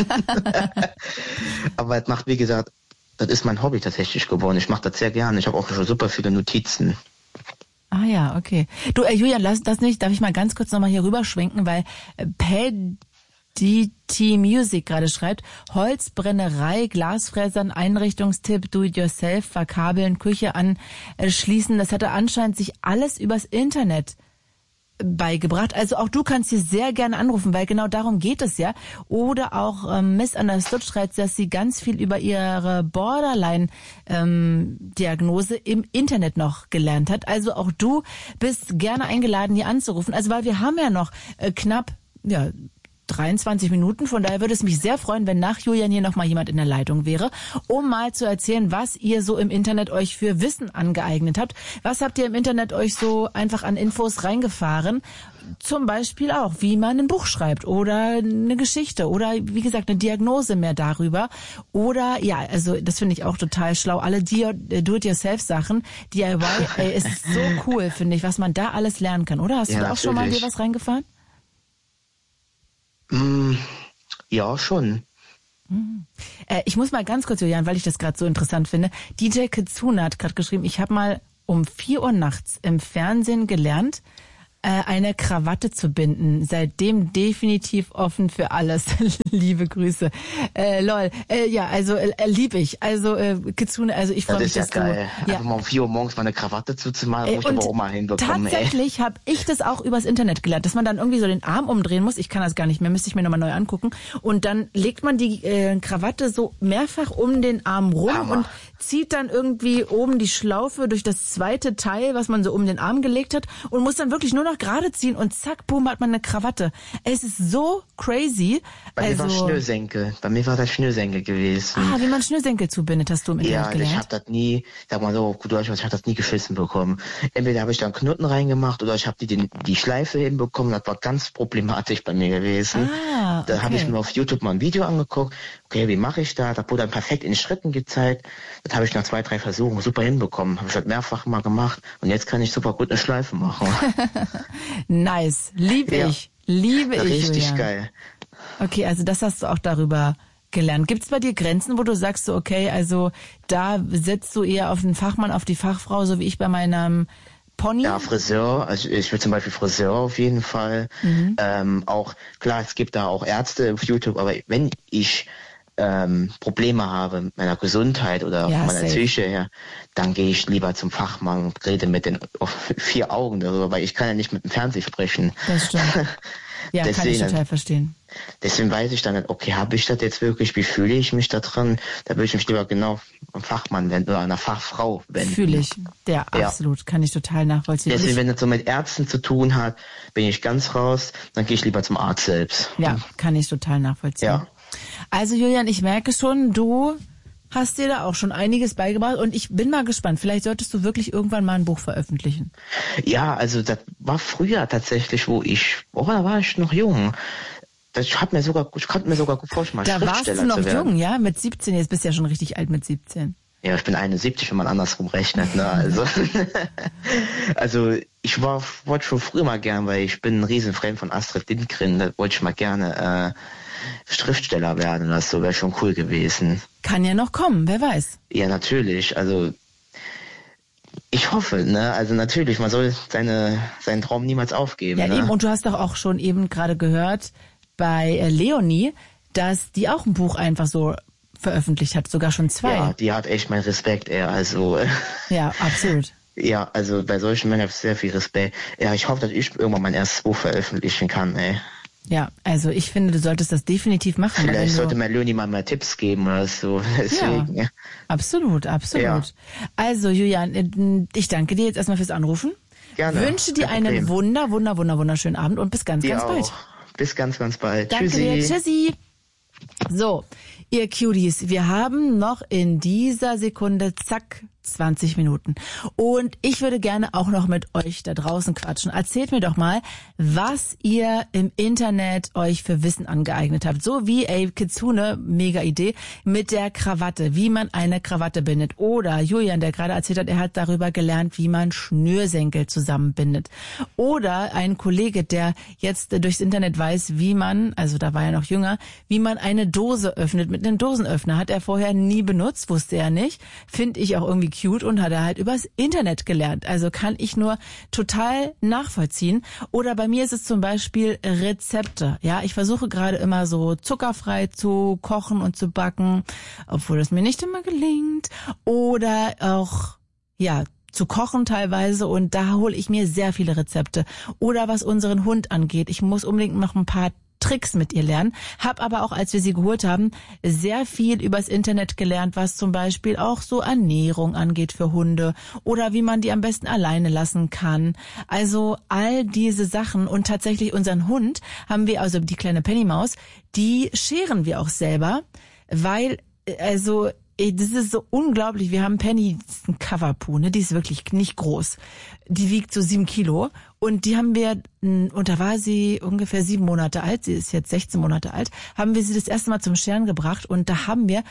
Aber es macht, wie gesagt, das ist mein Hobby tatsächlich geworden. Ich mache das sehr gerne. Ich habe auch schon super viele Notizen. Ah ja, okay. Du, äh, Julian, lass das nicht. Darf ich mal ganz kurz nochmal hier rüberschwenken, weil äh, Paddy T Music gerade schreibt, Holzbrennerei, Glasfräsern, Einrichtungstipp, Do-it-yourself, verkabeln, Küche anschließen. Das hatte anscheinend sich alles übers Internet beigebracht. Also auch du kannst hier sehr gerne anrufen, weil genau darum geht es ja. Oder auch ähm, Misunderstood schreibt, dass sie ganz viel über ihre Borderline-Diagnose ähm, im Internet noch gelernt hat. Also auch du bist gerne eingeladen, hier anzurufen. Also weil wir haben ja noch äh, knapp ja dreiundzwanzig Minuten, von daher würde es mich sehr freuen, wenn nach Julian hier noch mal jemand in der Leitung wäre, um mal zu erzählen, was ihr so im Internet euch für Wissen angeeignet habt. Was habt ihr im Internet euch so einfach an Infos reingefahren? Zum Beispiel auch, wie man ein Buch schreibt oder eine Geschichte oder wie gesagt eine Diagnose mehr darüber. Oder ja, also das finde ich auch total schlau. Alle Do-it-yourself-Sachen, D I Y, ey, ist so cool, finde ich, was man da alles lernen kann. Oder hast ja, du da auch schon mal dir was reingefahren? Ja, schon. Mhm. Äh, ich muss mal ganz kurz, Julian, weil ich das gerade so interessant finde. D J Kitsune hat gerade geschrieben, ich habe mal um vier Uhr nachts im Fernsehen gelernt, äh, eine Krawatte zu binden. Seitdem definitiv offen für alles. Liebe Grüße. Äh, lol. Äh, ja, also äh, lieb ich. Also äh, Kitsune, also ich freue mich, dass du... Das ist ja geil. Ja. Einfach mal um vier Uhr morgens mal eine Krawatte zuzumachen, Ey, muss ich aber auch mal hinbekommen. Tatsächlich habe ich das auch übers Internet gelernt, dass man dann irgendwie so den Arm umdrehen muss. Ich kann das gar nicht mehr, müsste ich mir nochmal neu angucken. Und dann legt man die äh, Krawatte so mehrfach um den Arm rum Hammer. Und zieht dann irgendwie oben die Schlaufe durch das zweite Teil, was man so um den Arm gelegt hat und muss dann wirklich nur noch gerade ziehen und zack, boom, hat man eine Krawatte. Es ist so crazy. Bei also, mir war Schnürsenkel. Bei mir war das Schnürsenkel gewesen. Ah, wie man Schnürsenkel zubindet, hast du im Internet ja, gelernt? Ja, ich habe das nie, sag mal so, gut Deutsch, ich habe das nie geschissen bekommen. Entweder habe ich da einen Knoten reingemacht oder ich habe die, die die Schleife hinbekommen. Das war ganz problematisch bei mir gewesen. Ah, okay. Da habe ich mir auf YouTube mal ein Video angeguckt. Okay, wie mache ich das? Das wurde dann perfekt in Schritten gezeigt. Das habe ich nach zwei, drei Versuchen super hinbekommen. Habe ich das mehrfach mal gemacht und jetzt kann ich super gut eine Schleife machen. Nice. Liebe ja. ich. Liebe ich, Richtig Julian. geil. Okay, also das hast du auch darüber gelernt. Gibt es bei dir Grenzen, wo du sagst, so, okay, also da setzt du eher auf den Fachmann, auf die Fachfrau, so wie ich bei meinem Pony? Ja, Friseur. Also ich will zum Beispiel Friseur auf jeden Fall. Mhm. Ähm, auch, klar, es gibt da auch Ärzte auf YouTube, aber wenn ich ähm, Probleme habe mit meiner Gesundheit oder ja, von meiner safe. Psyche her, dann gehe ich lieber zum Fachmann und rede mit den auf vier Augen darüber, weil ich kann ja nicht mit dem Fernseher sprechen. Das stimmt. Ja, deswegen, kann ich total verstehen. Deswegen weiß ich dann nicht, okay, habe ich das jetzt wirklich, wie fühle ich mich da drin? Da würde ich mich lieber genau einem Fachmann wenden oder einer Fachfrau wenden. Fühle ich, ja, ja, absolut, kann ich total nachvollziehen. Deswegen, wenn das so mit Ärzten zu tun hat, bin ich ganz raus, dann gehe ich lieber zum Arzt selbst. Ja, kann ich total nachvollziehen. Ja. Also Julian, ich merke schon, du hast dir da auch schon einiges beigebracht und ich bin mal gespannt. Vielleicht solltest du wirklich irgendwann mal ein Buch veröffentlichen. Ja, also das war früher tatsächlich, wo ich, oh, da war ich noch jung. Das hat mir sogar, ich konnte mir sogar gut vorstellen, mal Da warst du noch jung, ja? Mit siebzehn, jetzt bist du ja schon richtig alt mit siebzehn. Ja, ich bin einundsiebzig, wenn man andersrum rechnet, ne, also. Also, ich war, wollte schon früher mal gern, weil ich bin ein Riesenfan von Astrid Lindgren, da wollte ich mal gerne, äh, Schriftsteller werden, das so wäre schon cool gewesen. Kann ja noch kommen, wer weiß. Ja, natürlich, also, ich hoffe, ne, also natürlich, man soll seine, seinen Traum niemals aufgeben, ja, ne? Eben, und du hast doch auch schon eben gerade gehört bei äh, Leonie, dass die auch ein Buch einfach so veröffentlicht hat, sogar schon zwei. Ja, die hat echt meinen Respekt, ey, also. Ja, absolut. Ja, also bei solchen Männern habe ich sehr viel Respekt. Ja, ich hoffe, dass ich irgendwann mein erstes Buch veröffentlichen kann, ey. Ja, also ich finde, du solltest das definitiv machen. Vielleicht sollte mir Leonie mal mehr Tipps geben oder so. Deswegen, ja, ja. Absolut, absolut. Ja. Also Julian, ich danke dir jetzt erstmal fürs Anrufen. Gerne. Wünsche dir einen wunder, wunder, wunder, wunderschönen Abend und bis ganz, dir ganz auch. bald. Bis ganz, ganz bald. Danke Tschüssi. dir. Tschüssi. So, ihr Cuties, wir haben noch in dieser Sekunde, zack, zwanzig Minuten. Und ich würde gerne auch noch mit euch da draußen quatschen. Erzählt mir doch mal, was ihr im Internet euch für Wissen angeeignet habt. So wie, ey, Kitsune, mega Idee, mit der Krawatte, wie man eine Krawatte bindet. Oder Julian, der gerade erzählt hat, er hat darüber gelernt, wie man Schnürsenkel zusammenbindet. Oder ein Kollege, der jetzt durchs Internet weiß, wie man, also da war er noch jünger, wie man eine Dose öffnet mit einem Dosenöffner. Hat er vorher nie benutzt, wusste er nicht. Finde ich auch irgendwie cute und hat er halt übers Internet gelernt. Also kann ich nur total nachvollziehen. Oder bei mir ist es zum Beispiel Rezepte. Ja, ich versuche gerade immer so zuckerfrei zu kochen und zu backen, obwohl es mir nicht immer gelingt. Oder auch, ja, zu kochen teilweise und da hole ich mir sehr viele Rezepte. Oder was unseren Hund angeht. Ich muss unbedingt noch ein paar Tricks mit ihr lernen. Hab aber auch, als wir sie geholt haben, sehr viel übers Internet gelernt, was zum Beispiel auch so Ernährung angeht für Hunde oder wie man die am besten alleine lassen kann. Also all diese Sachen und tatsächlich unseren Hund haben wir, also die kleine Pennymaus, die scheren wir auch selber, weil, also das ist so unglaublich. Wir haben Penny, das ist ein Coverpoo, ne? Die ist wirklich nicht groß. Die wiegt so sieben Kilo. Und die haben wir, und da war sie ungefähr sieben Monate alt, sie ist jetzt sechzehn Monate alt, haben wir sie das erste Mal zum Scheren gebracht. Und da haben wir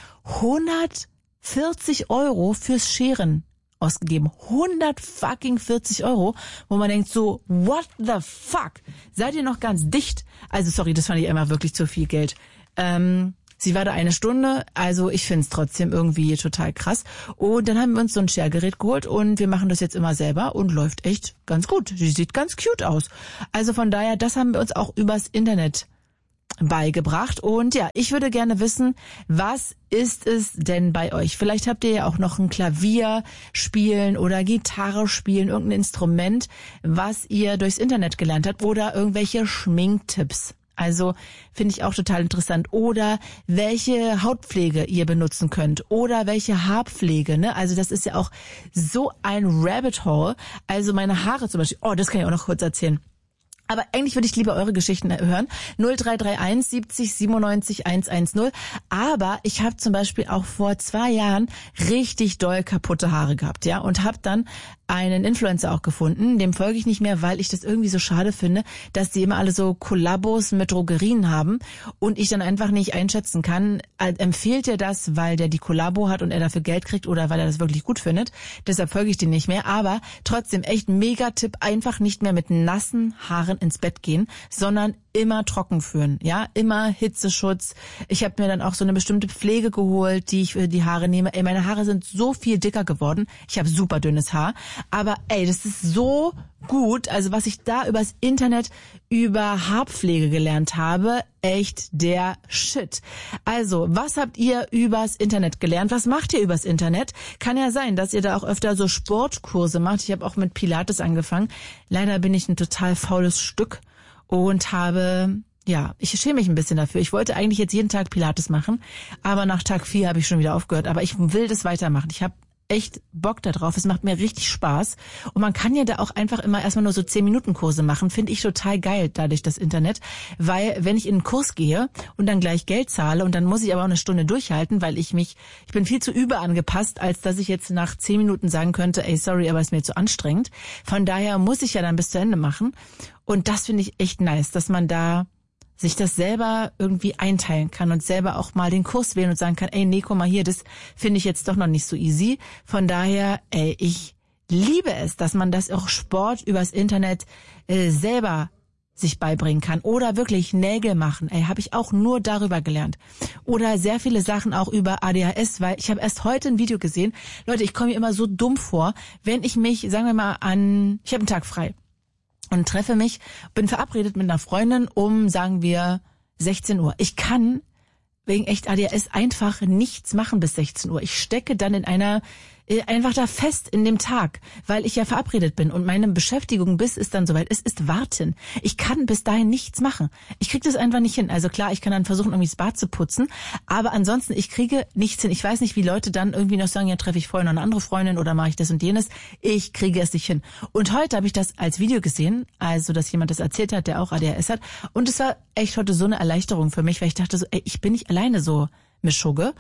hundertvierzig Euro fürs Scheren ausgegeben. hundert fucking vierzig Euro, wo man denkt so, what the fuck? Seid ihr noch ganz dicht? Also sorry, das fand ich immer wirklich zu viel Geld. Ähm... Sie war da eine Stunde, also ich finde es trotzdem irgendwie total krass. Und dann haben wir uns so ein Schergerät geholt und wir machen das jetzt immer selber und läuft echt ganz gut. Sie sieht ganz cute aus. Also von daher, das haben wir uns auch übers Internet beigebracht. Und ja, ich würde gerne wissen, was ist es denn bei euch? Vielleicht habt ihr ja auch noch ein Klavier spielen oder Gitarre spielen, irgendein Instrument, was ihr durchs Internet gelernt habt oder irgendwelche Schminktipps. Also finde ich auch total interessant. Oder welche Hautpflege ihr benutzen könnt. Oder welche Haarpflege. Ne? Also das ist ja auch so ein Rabbit Hole. Also meine Haare zum Beispiel. Oh, das kann ich auch noch kurz erzählen. Aber eigentlich würde ich lieber eure Geschichten hören. null drei drei eins siebzig siebenundneunzig hundertzehn. Aber ich habe zum Beispiel auch vor zwei Jahren richtig doll kaputte Haare gehabt, ja, und habe dann einen Influencer auch gefunden, dem folge ich nicht mehr, weil ich das irgendwie so schade finde, dass die immer alle so Kollabos mit Drogerien haben und ich dann einfach nicht einschätzen kann, empfiehlt er das, weil der die Kollabo hat und er dafür Geld kriegt oder weil er das wirklich gut findet. Deshalb folge ich dem nicht mehr, aber trotzdem echt Mega-Tipp, einfach nicht mehr mit nassen Haaren ins Bett gehen, sondern immer trocken führen, ja, immer Hitzeschutz. Ich habe mir dann auch so eine bestimmte Pflege geholt, die ich für die Haare nehme. Ey, meine Haare sind so viel dicker geworden. Ich habe super dünnes Haar, aber ey, das ist so gut. Also was ich da übers Internet über Haarpflege gelernt habe, echt der Shit. Also, was habt ihr übers Internet gelernt? Was macht ihr übers Internet? Kann ja sein, dass ihr da auch öfter so Sportkurse macht. Ich habe auch mit Pilates angefangen. Leider bin ich ein total faules Stück und habe, ja, ich schäme mich ein bisschen dafür. Ich wollte eigentlich jetzt jeden Tag Pilates machen, aber nach Tag vier habe ich schon wieder aufgehört. Aber ich will das weitermachen. Ich habe echt Bock da drauf. Es macht mir richtig Spaß. Und man kann ja da auch einfach immer erstmal nur so zehn Minuten Kurse machen. Finde ich total geil, dadurch das Internet. Weil wenn ich in einen Kurs gehe und dann gleich Geld zahle und dann muss ich aber auch eine Stunde durchhalten, weil ich mich, ich bin viel zu überangepasst, als dass ich jetzt nach zehn Minuten sagen könnte, ey, sorry, aber ist mir zu anstrengend. Von daher muss ich ja dann bis zu Ende machen. Und das finde ich echt nice, dass man da sich das selber irgendwie einteilen kann und selber auch mal den Kurs wählen und sagen kann, ey, nee, guck mal hier, das finde ich jetzt doch noch nicht so easy. Von daher, ey, ich liebe es, dass man das auch Sport übers Internet äh, selber sich beibringen kann. Oder wirklich Nägel machen, ey, habe ich auch nur darüber gelernt. Oder sehr viele Sachen auch über A D H S, weil ich habe erst heute ein Video gesehen. Leute, ich komme mir immer so dumm vor, wenn ich mich, sagen wir mal, an, ich habe einen Tag frei. Und treffe mich, bin verabredet mit einer Freundin um, sagen wir, sechzehn Uhr. Ich kann wegen echt A D H S einfach nichts machen bis sechzehn Uhr. Ich stecke dann in einer, einfach da fest in dem Tag, weil ich ja verabredet bin. Und meine Beschäftigung, bis es dann soweit ist, ist warten. Ich kann bis dahin nichts machen. Ich kriege das einfach nicht hin. Also klar, ich kann dann versuchen, irgendwie das Bad zu putzen. Aber ansonsten, ich kriege nichts hin. Ich weiß nicht, wie Leute dann irgendwie noch sagen, ja, treffe ich vorher noch eine andere Freundin oder mache ich das und jenes. Ich kriege es nicht hin. Und heute habe ich das als Video gesehen, also dass jemand das erzählt hat, der auch A D H S hat. Und es war echt heute so eine Erleichterung für mich, weil ich dachte so, ey, ich bin nicht alleine so Mischugge.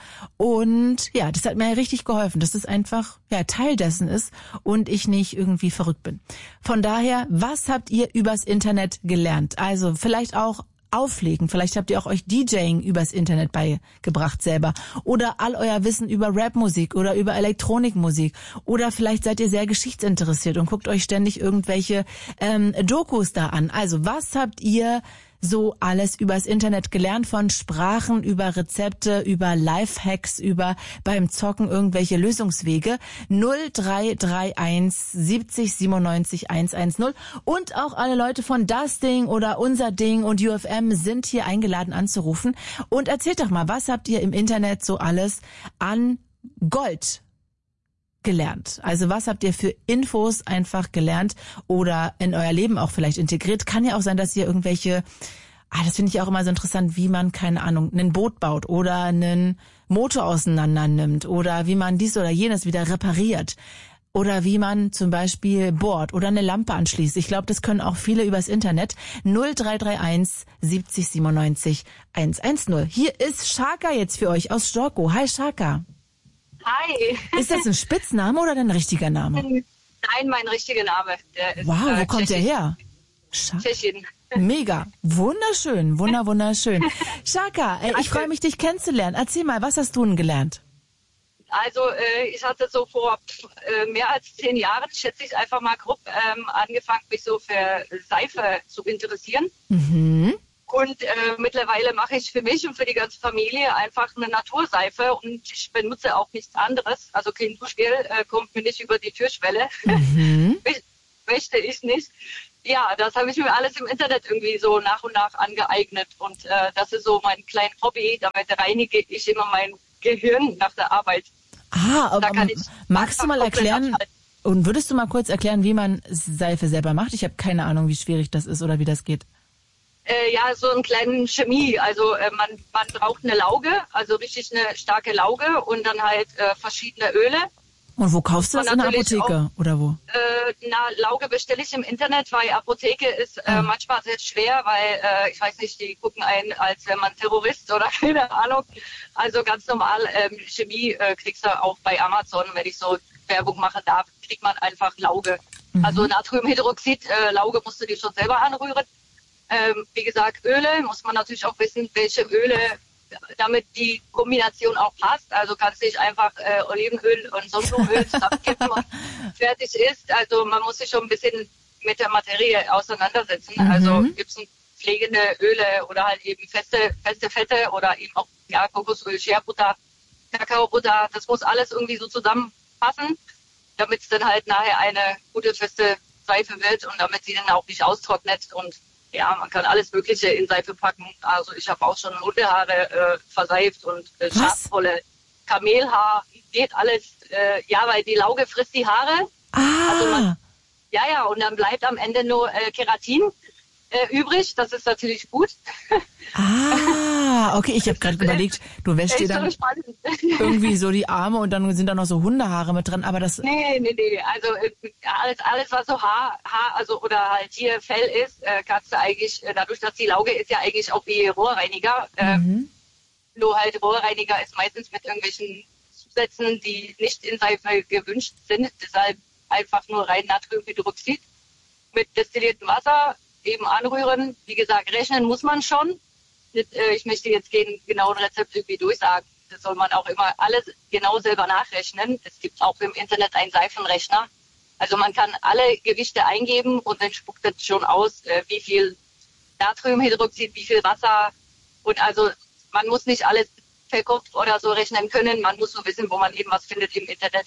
Und ja, das hat mir richtig geholfen, dass es einfach ja Teil dessen ist und ich nicht irgendwie verrückt bin. Von daher, was habt ihr übers Internet gelernt? Also vielleicht auch auflegen. Vielleicht habt ihr auch euch DJing übers Internet beigebracht selber. Oder all euer Wissen über Rapmusik oder über Elektronikmusik. Oder vielleicht seid ihr sehr geschichtsinteressiert und guckt euch ständig irgendwelche ähm, Dokus da an. Also was habt ihr so alles übers Internet gelernt, von Sprachen über Rezepte, über Lifehacks, über beim Zocken irgendwelche Lösungswege? null drei drei eins siebzig siebenundneunzig hundertzehn. Und auch alle Leute von Das Ding oder Unser Ding und U F M sind hier eingeladen anzurufen. Und erzählt doch mal, was habt ihr im Internet so alles an Gold gelernt? Also was habt ihr für Infos einfach gelernt oder in euer Leben auch vielleicht integriert? Kann ja auch sein, dass ihr irgendwelche, ah, das finde ich auch immer so interessant, wie man, keine Ahnung, ein Boot baut oder einen Motor auseinander nimmt oder wie man dies oder jenes wieder repariert. Oder wie man zum Beispiel bohrt oder eine Lampe anschließt. Ich glaube, das können auch viele übers Internet. null drei drei eins siebzig siebenundneunzig hundertzehn. Hier ist Shaka jetzt für euch aus Storkow. Hi Shaka. Hi. Ist das ein Spitzname oder dein richtiger Name? Nein, mein richtiger Name. Der ist, wow, wo äh, kommt der her? Tschechien. Mega. Wunderschön. Wunder, wunderschön. Shaka, äh, ich freue mich, dich kennenzulernen. Erzähl mal, was hast du denn gelernt? Also äh, ich hatte so vor äh, mehr als zehn Jahren, schätze ich einfach mal grob, ähm, angefangen, mich so für Seife zu interessieren. Mhm. Und äh, mittlerweile mache ich für mich und für die ganze Familie einfach eine Naturseife und ich benutze auch nichts anderes. Also kein Duschgel äh, kommt mir nicht über die Türschwelle. Mhm. Möchte ich nicht. Ja, das habe ich mir alles im Internet irgendwie so nach und nach angeeignet. Und äh, das ist so mein kleines Hobby. Damit reinige ich immer mein Gehirn nach der Arbeit. Ah, aber da kann ich magst du mal erklären und würdest du mal kurz erklären, wie man Seife selber macht? Ich habe keine Ahnung, wie schwierig das ist oder wie das geht. Äh, ja, so einen kleinen Chemie. Also äh, man, man braucht eine Lauge, also richtig eine starke Lauge und dann halt äh, verschiedene Öle. Und wo kaufst du das? In der Apotheke auch, oder wo? Äh, na, Lauge bestelle ich im Internet, weil Apotheke ist äh, ah. manchmal sehr schwer, weil äh, ich weiß nicht, die gucken einen, als wäre man Terrorist oder keine Ahnung. Also ganz normal ähm, Chemie äh, kriegst du auch bei Amazon, wenn ich so Werbung machen darf, kriegt man einfach Lauge. Mhm. Also Natriumhydroxid, äh, Lauge musst du dir schon selber anrühren. Ähm, wie gesagt, Öle muss man natürlich auch wissen, welche Öle, damit die Kombination auch passt. Also kannst du nicht einfach äh, Olivenöl und Sonnenblumenöl zusammenkippen und fertig ist. Also man muss sich schon ein bisschen mit der Materie auseinandersetzen. Mhm. Also gibt es pflegende Öle oder halt eben feste, feste Fette oder eben auch ja, Kokosöl, Shea-Butter, Kakaobutter. Das muss alles irgendwie so zusammenpassen, damit es dann halt nachher eine gute, feste Seife wird und damit sie dann auch nicht austrocknet. Und ja, man kann alles Mögliche in Seife packen. Also ich habe auch schon Hundehaare äh, verseift und äh, Schafwolle, Kamelhaar, geht alles. Äh, ja, weil die Lauge frisst die Haare. Ah. Also man, ja, ja, und dann bleibt am Ende nur äh, Keratin äh, übrig. Das ist natürlich gut. Ah, okay, ich habe gerade überlegt, du wäschst dir dann irgendwie so die Arme und dann sind da noch so Hundehaare mit dran, aber das... Nee, nee, nee, also äh, alles, alles was so Haar, Haar, also oder halt hier Fell ist, äh, kannst du eigentlich, äh, dadurch, dass die Lauge ist ja eigentlich auch wie Rohrreiniger, äh, mhm. nur halt Rohrreiniger ist meistens mit irgendwelchen Zusätzen, die nicht in Seife gewünscht sind, deshalb einfach nur rein Natriumhydroxid mit destilliertem Wasser eben anrühren. Wie gesagt, rechnen muss man schon. Ich möchte jetzt kein genauen Rezept irgendwie durchsagen. Das soll man auch immer alles genau selber nachrechnen. Es gibt auch im Internet einen Seifenrechner. Also man kann alle Gewichte eingeben und dann spuckt das schon aus, wie viel Natriumhydroxid, wie viel Wasser. Und also man muss nicht alles per Kopf oder so rechnen können. Man muss nur wissen, wo man eben was findet im Internet.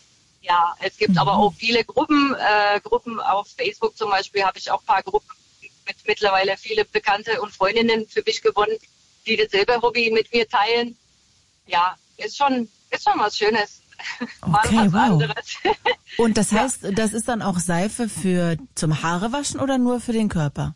Ja, es gibt mhm. aber auch viele Gruppen. Äh, Gruppen auf Facebook zum Beispiel habe ich auch ein paar Gruppen mit mittlerweile viele Bekannte und Freundinnen für mich gewonnen, die dasselbe Hobby mit mir teilen. Ja, ist schon, ist schon was Schönes. Mal okay, was wow. anderes. Und das heißt, ja. das ist dann auch Seife für zum Haarewaschen oder nur für den Körper?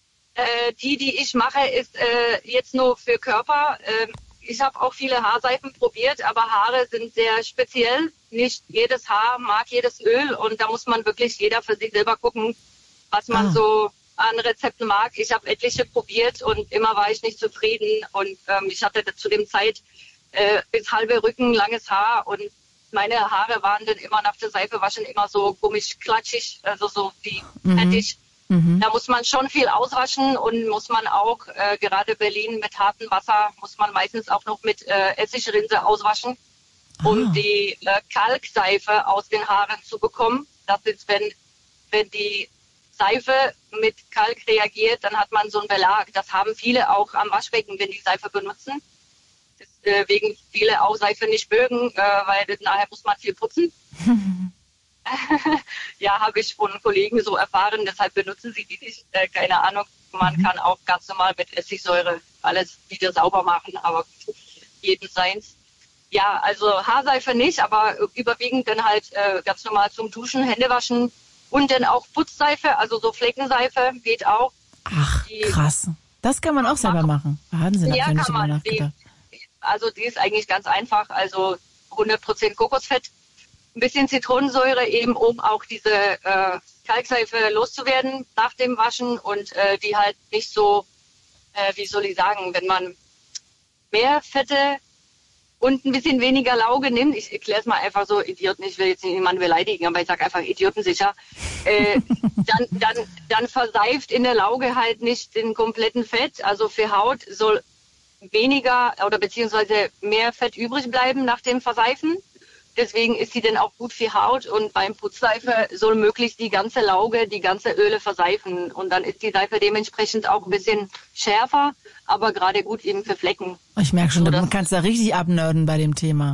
Äh, die, die ich mache, ist äh, jetzt nur für Körper. Äh, ich habe auch viele Haarseifen probiert, aber Haare sind sehr speziell. Nicht jedes Haar mag jedes Öl und da muss man wirklich jeder für sich selber gucken, was man ah. so an Rezepten mag. Ich habe etliche probiert und immer war ich nicht zufrieden und ähm, ich hatte zu dem Zeit äh, bis halbe Rücken langes Haar und meine Haare waren dann immer nach der Seife waschen immer so komisch klatschig, also so wie fettig. Mhm. Mhm. Da muss man schon viel auswaschen und muss man auch, äh, gerade Berlin mit hartem Wasser, muss man meistens auch noch mit äh, Essigrinse auswaschen, ah. um die äh, Kalkseife aus den Haaren zu bekommen. Das ist, wenn, wenn die Seife mit Kalk reagiert, dann hat man so einen Belag. Das haben viele auch am Waschbecken, wenn die Seife benutzen. Deswegen viele auch Seife nicht mögen, weil nachher muss man viel putzen. Ja, habe ich von Kollegen so erfahren, deshalb benutzen sie die nicht. Keine Ahnung, man mhm. kann auch ganz normal mit Essigsäure alles wieder sauber machen, aber jeden seins. Ja, also Haarseife nicht, aber überwiegend dann halt äh, ganz normal zum Duschen, Hände waschen und dann auch Putzseife, also so Fleckenseife geht auch. Ach, die, krass. Das kann man auch selber machen. Wahnsinn, ja, hab ich nicht kann drüber man. nachgedacht. Die, also die ist eigentlich ganz einfach, also hundert Prozent Kokosfett, ein bisschen Zitronensäure eben, um auch diese äh, Kalkseife loszuwerden nach dem Waschen und äh, die halt nicht so, äh, wie soll ich sagen, wenn man mehr Fette und ein bisschen weniger Lauge nimmt, ich erkläre es mal einfach so, Idioten, ich will jetzt niemanden beleidigen, aber ich sage einfach idiotensicher, äh, dann, dann, dann verseift in der Lauge halt nicht den kompletten Fett. Also für Haut soll weniger oder beziehungsweise mehr Fett übrig bleiben nach dem Verseifen. Deswegen ist sie dann auch gut für Haut und beim Putzseife soll möglichst die ganze Lauge, die ganze Öle verseifen. Und dann ist die Seife dementsprechend auch ein bisschen schärfer, aber gerade gut eben für Flecken. Ich merke schon, so, du kannst da richtig abnörden bei dem Thema.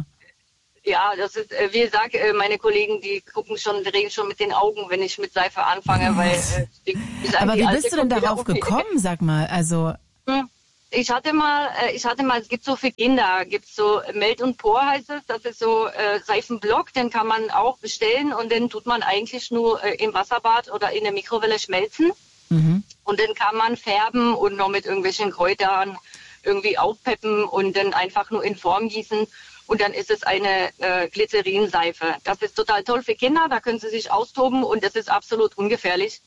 Ja, das ist, wie gesagt, meine Kollegen, die gucken schon, drehen schon mit den Augen, wenn ich mit Seife anfange, weil äh, die, die Aber wie alte bist du denn darauf gekommen, sag mal? Also hm. Ich hatte mal, ich hatte mal, es gibt so für Kinder, gibt so Melt und Por heißt es, das ist so äh, Seifenblock, den kann man auch bestellen und den tut man eigentlich nur äh, im Wasserbad oder in der Mikrowelle schmelzen. Mhm. Und den kann man färben und noch mit irgendwelchen Kräutern irgendwie aufpeppen und dann einfach nur in Form gießen. Und dann ist es eine äh, Glycerinseife. Das ist total toll für Kinder, da können sie sich austoben und das ist absolut ungefährlich.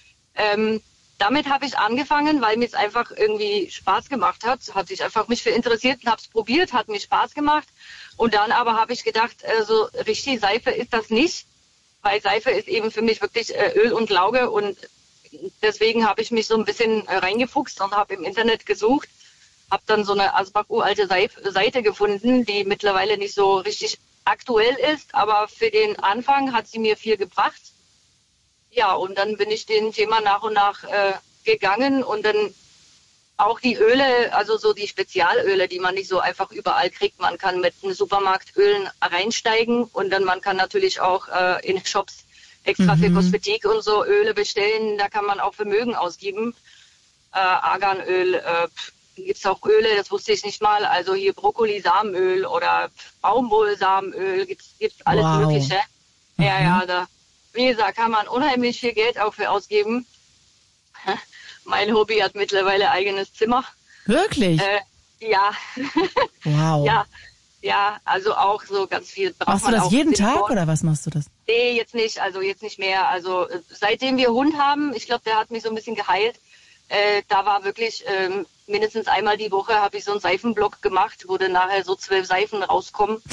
Ähm, Damit habe ich angefangen, weil mir es einfach irgendwie Spaß gemacht hat. Hat sich einfach mich für interessiert und habe es probiert, hat mir Spaß gemacht. Und dann aber habe ich gedacht, äh, so richtig Seife ist das nicht, weil Seife ist eben für mich wirklich äh, Öl und Lauge. Und deswegen habe ich mich so ein bisschen äh, reingefuchst und habe im Internet gesucht. Habe dann so eine Asbach uralte Seite gefunden, die mittlerweile nicht so richtig aktuell ist. Aber für den Anfang hat sie mir viel gebracht. Ja, und dann bin ich dem Thema nach und nach äh, gegangen und dann auch die Öle, also so die Spezialöle, die man nicht so einfach überall kriegt. Man kann mit den Supermarktölen reinsteigen und dann man kann natürlich auch äh, in Shops extra mhm. für Kosmetik und so Öle bestellen. Da kann man auch Vermögen ausgeben. Äh, Arganöl, äh, gibt es auch Öle, das wusste ich nicht mal. Also hier Brokkoli-Samenöl oder Baumwollsamenöl, gibt es alles wow. Mögliche. Mhm. Ja, ja, da. Wie gesagt, kann man unheimlich viel Geld auch für ausgeben. Mein Hobby hat mittlerweile eigenes Zimmer. Wirklich? Äh, ja. Wow. Ja, ja, also auch so ganz viel. Machst du das jeden Tag oder was machst du das? Nee, jetzt nicht, also jetzt nicht mehr. Also seitdem wir Hund haben, ich glaube, der hat mich so ein bisschen geheilt. Äh, da war wirklich ähm, mindestens einmal die Woche habe ich so einen Seifenblock gemacht, wo dann nachher so zwölf Seifen rauskommen.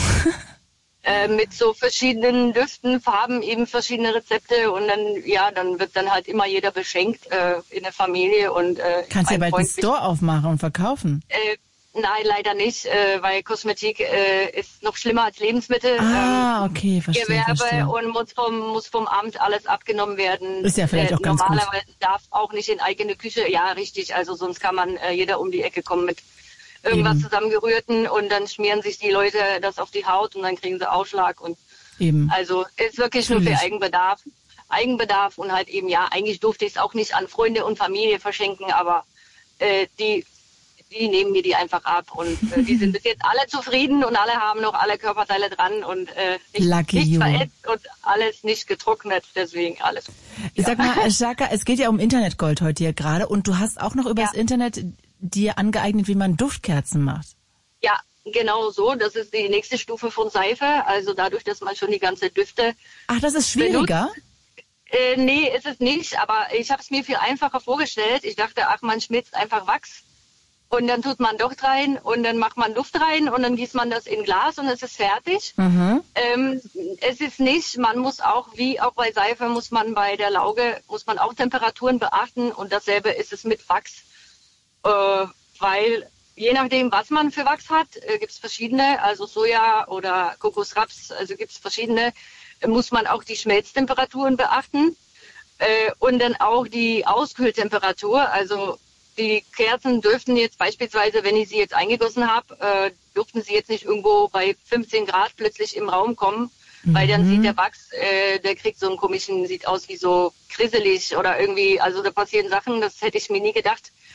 Äh, mit so verschiedenen Düften, Farben, eben verschiedene Rezepte und dann, ja, dann wird dann halt immer jeder beschenkt äh, in der Familie und äh, kannst ja bald einen Store aufmachen und verkaufen. Äh, nein, leider nicht, äh, weil Kosmetik äh, ist noch schlimmer als Lebensmittel. Ah, ähm, okay, verstehe, Gewerbe verstehe. und muss vom, muss vom Amt alles abgenommen werden. Ist ja vielleicht äh, auch ganz gut. Normalerweise darf auch nicht in eigene Küche, ja, richtig, also sonst kann man äh, jeder um die Ecke kommen mit irgendwas Eben. zusammengerührten und dann schmieren sich die Leute das auf die Haut und dann kriegen sie Ausschlag und Eben. Also ist wirklich Natürlich. nur für Eigenbedarf. Eigenbedarf und halt eben, ja, eigentlich durfte ich es auch nicht an Freunde und Familie verschenken, aber äh, die, die nehmen mir die einfach ab und äh, die sind bis jetzt alle zufrieden und alle haben noch alle Körperteile dran und äh, nicht, nicht verätzt und alles nicht getrocknet, deswegen alles. Ich ja. sag mal, Shaka, es geht ja um Internetgold heute hier gerade und du hast auch noch übers ja. Internet dir angeeignet, wie man Duftkerzen macht. Ja, genau so. Das ist die nächste Stufe von Seife. Also dadurch, dass man schon die ganze Düfte Ach, das ist schwieriger? benutzt. Äh, nee, ist es nicht. Aber ich habe es mir viel einfacher vorgestellt. Ich dachte, ach, man schmilzt einfach Wachs. Und dann tut man Docht rein und dann macht man Luft rein und dann gießt man das in Glas und es ist fertig. Mhm. Ähm, es ist nicht, man muss auch, wie auch bei Seife, muss man bei der Lauge, muss man auch Temperaturen beachten und dasselbe ist es mit Wachs. Äh, weil je nachdem, was man für Wachs hat, äh, gibt es verschiedene, also Soja oder Kokosraps, also gibt es verschiedene, äh, muss man auch die Schmelztemperaturen beachten äh, und dann auch die Auskühltemperatur. Also die Kerzen dürften jetzt beispielsweise, wenn ich sie jetzt eingegossen habe, äh, dürften sie jetzt nicht irgendwo bei fünfzehn Grad plötzlich im Raum kommen, mhm. weil dann sieht der Wachs, äh, der kriegt so einen komischen, sieht aus wie so krisselig oder irgendwie, also da passieren Sachen, das hätte ich mir nie gedacht.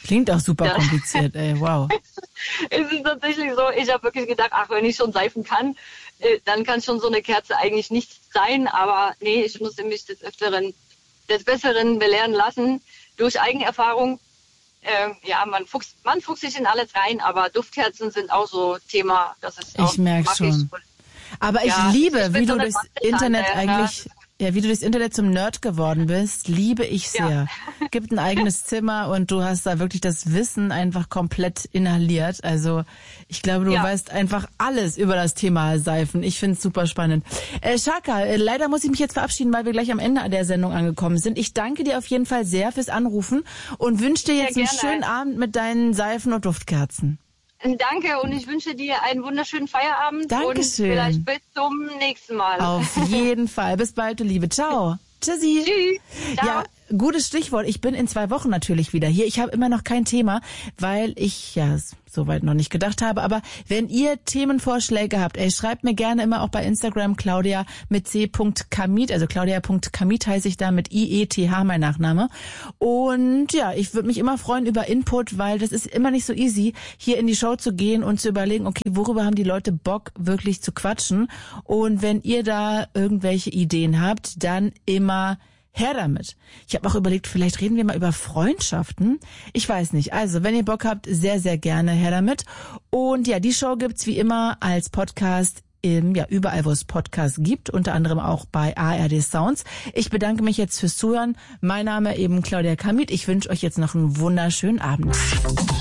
Klingt auch super Ja. kompliziert, ey, wow. Es ist tatsächlich so, ich habe wirklich gedacht, ach, wenn ich schon seifen kann, äh, dann kann schon so eine Kerze eigentlich nichts sein. Aber nee, ich musste mich des Öfteren, des Besseren belehren lassen durch Eigenerfahrung. Ähm, ja, man fuchst, man fuchst sich in alles rein, aber Duftkerzen sind auch so Thema. Das ist auch, Ich merke mag schon. Ich. Aber Ja, ich liebe, ich bin wie so du eine durchs Basteltante, Internet ja. eigentlich, ja, wie du durchs Internet zum Nerd geworden bist, liebe ich sehr. Ja. Gibt ein eigenes Zimmer und du hast da wirklich das Wissen einfach komplett inhaliert. Also ich glaube, du Ja. weißt einfach alles über das Thema Seifen. Ich finde es super spannend. Äh, Shaka, äh, leider muss ich mich jetzt verabschieden, weil wir gleich am Ende der Sendung angekommen sind. Ich danke dir auf jeden Fall sehr fürs Anrufen und wünsche dir jetzt Sehr einen gerne. schönen Abend mit deinen Seifen und Duftkerzen. Danke und ich wünsche dir einen wunderschönen Feierabend. Dankeschön. Und vielleicht bis zum nächsten Mal. Auf jeden Fall. Bis bald, du Liebe. Ciao. Tschüssi. Tschüss. Ciao. Ja, gutes Stichwort. Ich bin in zwei Wochen natürlich wieder hier. Ich habe immer noch kein Thema, weil ich ja soweit noch nicht gedacht habe. Aber wenn ihr Themenvorschläge habt, ey, schreibt mir gerne immer auch bei Instagram Claudia mit c.kamit, also claudia.kamit heiße ich da mit I E T H, mein Nachname. Und ja, ich würde mich immer freuen über Input, weil das ist immer nicht so easy, hier in die Show zu gehen und zu überlegen, okay, worüber haben die Leute Bock wirklich zu quatschen? Und wenn ihr da irgendwelche Ideen habt, dann immer her damit. Ich habe auch überlegt, vielleicht reden wir mal über Freundschaften. Ich weiß nicht. Also, wenn ihr Bock habt, sehr, sehr gerne her damit. Und ja, die Show gibt's wie immer als Podcast im, ja, überall, wo es Podcasts gibt, unter anderem auch bei A R D Sounds. Ich bedanke mich jetzt fürs Zuhören. Mein Name eben Claudia Kamit. Ich wünsche euch jetzt noch einen wunderschönen Abend.